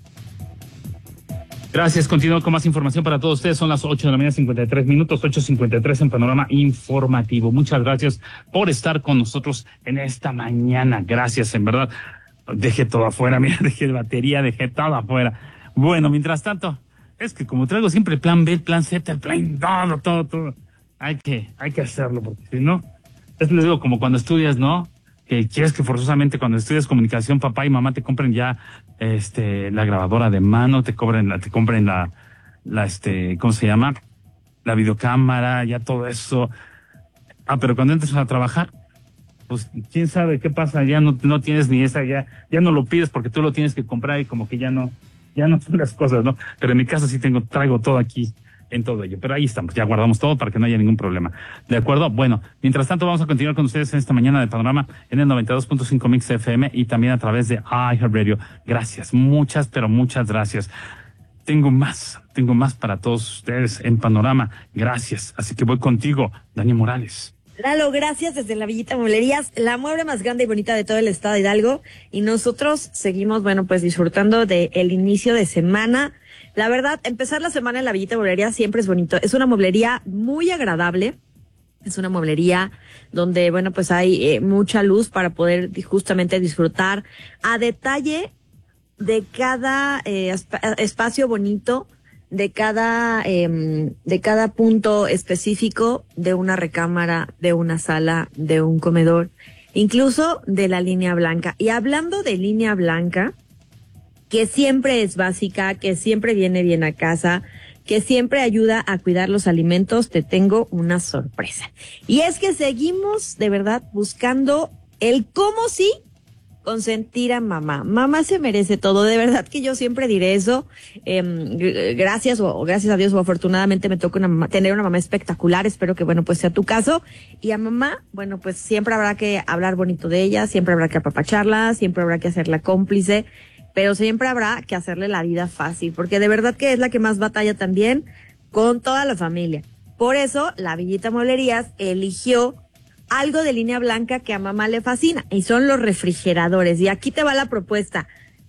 S2: Gracias, continúo con más información para todos ustedes. Son las ocho de la mañana, cincuenta y tres minutos, ocho cincuenta y tres en Panorama Informativo. Muchas gracias por estar con nosotros en esta mañana. Gracias, en verdad. Dejé todo afuera, mira, dejé batería, dejé todo afuera. Bueno, mientras tanto, es que como traigo siempre el plan B, el plan Z, el plan, todo, todo, todo. Hay que, hay que hacerlo, porque si no, es lo digo, como cuando estudias, ¿no? Que quieres que forzosamente cuando estudias comunicación, papá y mamá te compren ya este la grabadora de mano, te cobren la, te compren la, la este, ¿cómo se llama? La videocámara, ya todo eso. Ah, pero cuando entres a trabajar, pues quién sabe qué pasa, ya no, no tienes ni esa, ya, ya no lo pides porque tú lo tienes que comprar y como que ya no, ya no son las cosas, ¿no? Pero en mi casa sí tengo, traigo todo aquí en todo ello. Pero ahí estamos, ya guardamos todo para que no haya ningún problema. ¿De acuerdo? Bueno, mientras tanto vamos a continuar con ustedes en esta mañana de Panorama en el noventa y dos punto cinco Mix F M y también a través de iHeartRadio. Gracias, muchas, pero muchas gracias. Tengo más, tengo más para todos ustedes en Panorama. Gracias. Así que voy contigo, Dani Morales.
S1: Lalo, gracias desde la Villita Mueblerías, la mueble más grande y bonita de todo el estado de Hidalgo. Y nosotros seguimos, bueno, pues disfrutando del inicio de semana. La verdad, empezar la semana en la Villita Mueblería siempre es bonito. Es una mueblería muy agradable. Es una mueblería donde, bueno, pues hay eh, mucha luz para poder justamente disfrutar a detalle de cada eh, espacio bonito, de cada eh, de cada punto específico de una recámara, de una sala, de un comedor, incluso de la línea blanca. Y hablando de línea blanca, que siempre es básica, que siempre viene bien a casa, que siempre ayuda a cuidar los alimentos, te tengo una sorpresa. Y es que seguimos de verdad buscando el cómo sí consentir a mamá. Mamá se merece todo, de verdad que yo siempre diré eso. Eh, gracias o gracias a Dios o afortunadamente me toca una mamá, tener una mamá espectacular. Espero que, bueno, pues sea tu caso. Y a mamá, bueno, pues siempre habrá que hablar bonito de ella, siempre habrá que apapacharla, siempre habrá que hacerla cómplice, pero siempre habrá que hacerle la vida fácil, porque de verdad que es la que más batalla también con toda la familia. Por eso, la Villita Mueblerías eligió algo de línea blanca que a mamá le fascina, y son los refrigeradores. Y aquí te va la propuesta.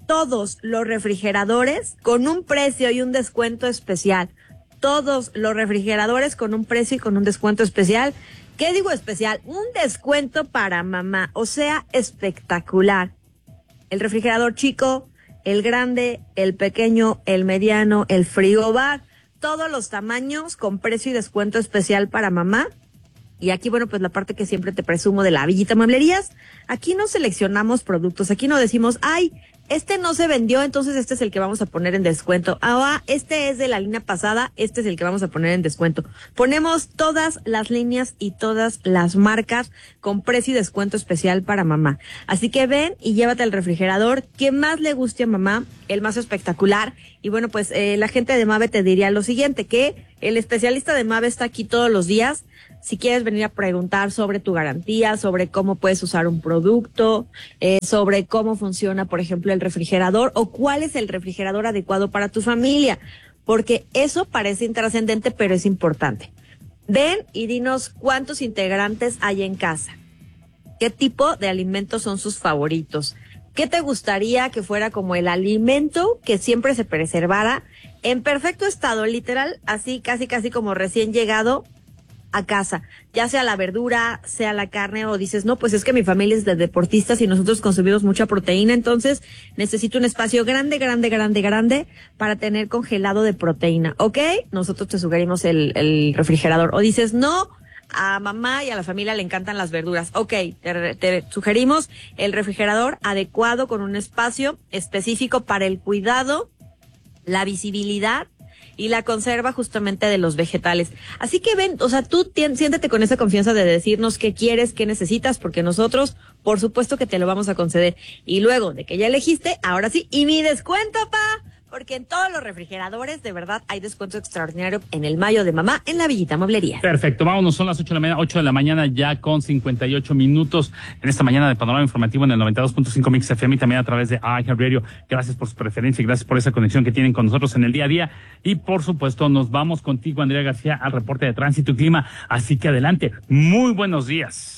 S1: todos los refrigeradores con un precio y un descuento especial. Todos los refrigeradores con un precio y con un descuento especial. ¿Qué digo especial? Un descuento para mamá, o sea, espectacular. El refrigerador chico, el grande, el pequeño, el mediano, el frigobar, todos los tamaños con precio y descuento especial para mamá. Y aquí, bueno, pues la parte que siempre te presumo de la Villita Mueblerías, aquí no seleccionamos productos, aquí no decimos, ay, este no se vendió, entonces este es el que vamos a poner en descuento. Ah, este es de la línea pasada, este es el que vamos a poner en descuento. Ponemos todas las líneas y todas las marcas con precio y descuento especial para mamá. Así que ven y llévate el refrigerador que más le guste a mamá, el más espectacular. Y bueno, pues eh, la gente de Mave te diría lo siguiente, que el especialista de Mave está aquí todos los días. Si quieres venir a preguntar sobre tu garantía, sobre cómo puedes usar un producto, eh, sobre cómo funciona, por ejemplo, el refrigerador o cuál es el refrigerador adecuado para tu familia, porque eso parece intrascendente, pero es importante. Ven y dinos cuántos integrantes hay en casa, qué tipo de alimentos son sus favoritos, qué te gustaría que fuera como el alimento que siempre se preservara en perfecto estado, literal, así casi casi como recién llegado a casa, ya sea la verdura, sea la carne, o dices, no, pues es que mi familia es de deportistas y nosotros consumimos mucha proteína, entonces necesito un espacio grande, grande, grande, grande para tener congelado de proteína, ¿ok? Nosotros te sugerimos el, el refrigerador. O dices, no, a mamá y a la familia le encantan las verduras, ok, te, te sugerimos el refrigerador adecuado con un espacio específico para el cuidado, la visibilidad y la conserva justamente de los vegetales. Así que ven, o sea, tú tien, siéntete con esa confianza de decirnos qué quieres, qué necesitas, porque nosotros, por supuesto que te lo vamos a conceder. Y luego de que ya elegiste, ahora sí, y mi descuento, pa, porque en todos los refrigeradores, de verdad, hay descuento extraordinario en el mayo de mamá en la Villita Mueblería.
S2: Perfecto, vámonos, son las ocho de la mañana, ocho de la mañana ya con cincuenta y ocho minutos en esta mañana de Panorama Informativo en el noventa y dos punto cinco Mix F M y también a través de iHeartRadio. Gracias por su preferencia y gracias por esa conexión que tienen con nosotros en el día a día. Y por supuesto, nos vamos contigo, Andrea García, al reporte de tránsito y clima. Así que adelante, muy buenos días.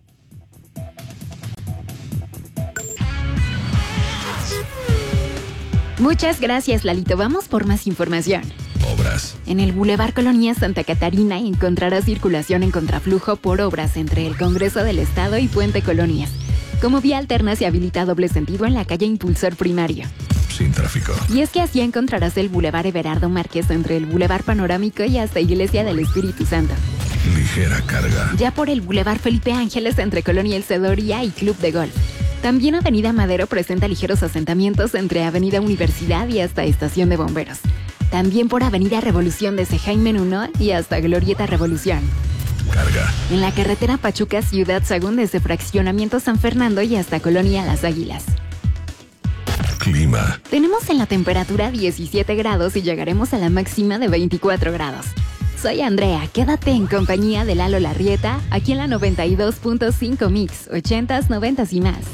S4: Muchas gracias, Lalito. Vamos por más información.
S5: Obras.
S4: En el Boulevard Colonia Santa Catarina encontrarás circulación en contraflujo por obras entre el Congreso del Estado y Puente Colonias. Como vía alterna se habilita doble sentido en la calle Impulsor Primario.
S5: Sin tráfico.
S4: Y es que así encontrarás el Boulevard Everardo Márquez entre el Boulevard Panorámico y hasta Iglesia del Espíritu Santo.
S5: Ligera carga.
S4: Ya por el Boulevard Felipe Ángeles entre Colonia El Cedoría y Club de Golf. También Avenida Madero presenta ligeros asentamientos entre Avenida Universidad y hasta Estación de Bomberos. También por Avenida Revolución desde Jaime Nuno y hasta Glorieta Revolución.
S5: Carga.
S4: En la carretera Pachuca Ciudad Sagún desde Fraccionamiento San Fernando y hasta Colonia Las Águilas.
S5: Clima.
S4: Tenemos en la temperatura diecisiete grados y llegaremos a la máxima de veinticuatro grados. Soy Andrea, quédate en compañía de Lalo Larrieta, aquí en la noventa y dos punto cinco Mix, ochentas, noventas y más.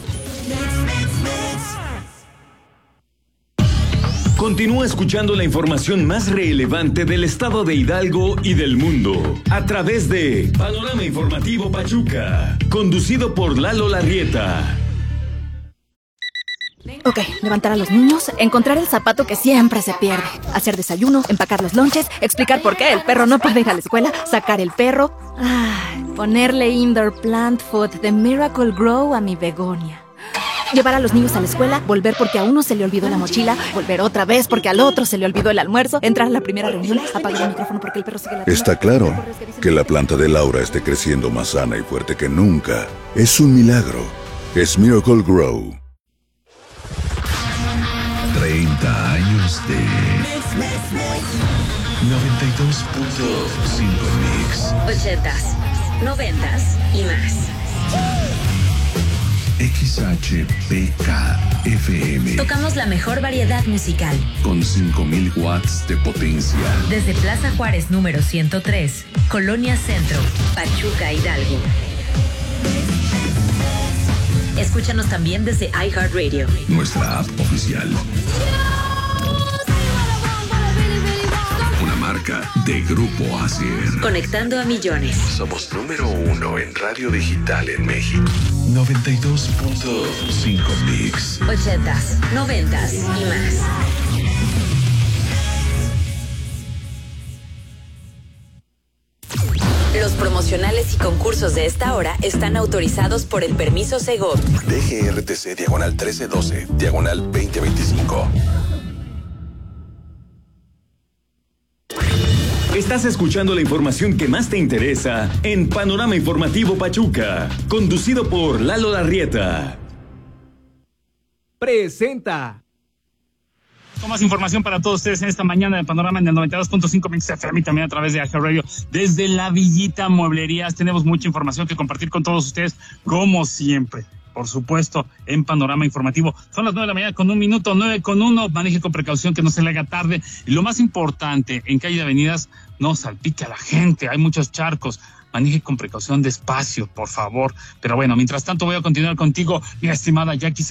S6: Continúa escuchando la información más relevante del estado de Hidalgo y del mundo a través de Panorama Informativo Pachuca, conducido por Lalo Larrieta.
S11: Ok, levantar a los niños, encontrar el zapato que siempre se pierde, hacer desayuno, empacar los lonches, explicar por qué el perro no puede ir a la escuela, sacar el perro, ay, ponerle indoor plant food de Miracle Grow a mi begonia. Llevar a los niños a la escuela, volver porque a uno se le olvidó la mochila, volver otra vez porque al otro se le olvidó el almuerzo, entrar a la primera reunión, apagar el micrófono porque el perro sigue la...
S5: Está claro que la planta de Laura esté creciendo más sana y fuerte que nunca. Es un milagro. Es Miracle Grow.
S6: treinta años de noventa y dos punto cinco Mix.
S13: Ochentas, noventas y más.
S6: X H P K F M.
S13: Tocamos la mejor variedad musical.
S6: Con cinco mil watts de potencia.
S13: Desde Plaza Juárez número ciento tres, Colonia Centro, Pachuca, Hidalgo. Escúchanos también desde iHeartRadio.
S6: Nuestra app oficial. Una marca de Grupo Asier.
S13: Conectando a millones.
S6: Somos número uno en radio digital en México. noventa y dos punto cinco Mix. Mix.
S13: Ochentas, noventas y más. Los promocionales y concursos de esta hora están autorizados por el permiso Segov.
S7: D G R T C diagonal trece doce, diagonal veinte veinticinco.
S6: Estás escuchando la información que más te interesa en Panorama Informativo Pachuca, conducido por Lalo Larrieta.
S8: Presenta.
S2: Con más información para todos ustedes en esta mañana de Panorama en el noventa y dos punto cinco Mix F M y también a través de A G Radio. Desde la Villita Mueblerías tenemos mucha información que compartir con todos ustedes, como siempre. Por supuesto, en Panorama Informativo. Son las nueve de la mañana con un minuto, nueve con uno. Maneje con precaución, que no se le haga tarde. Y lo más importante, en calle de avenidas, no salpique a la gente. Hay muchos charcos. Maneje con precaución, despacio, por favor. Pero bueno, mientras tanto voy a continuar contigo, mi estimada Jackie.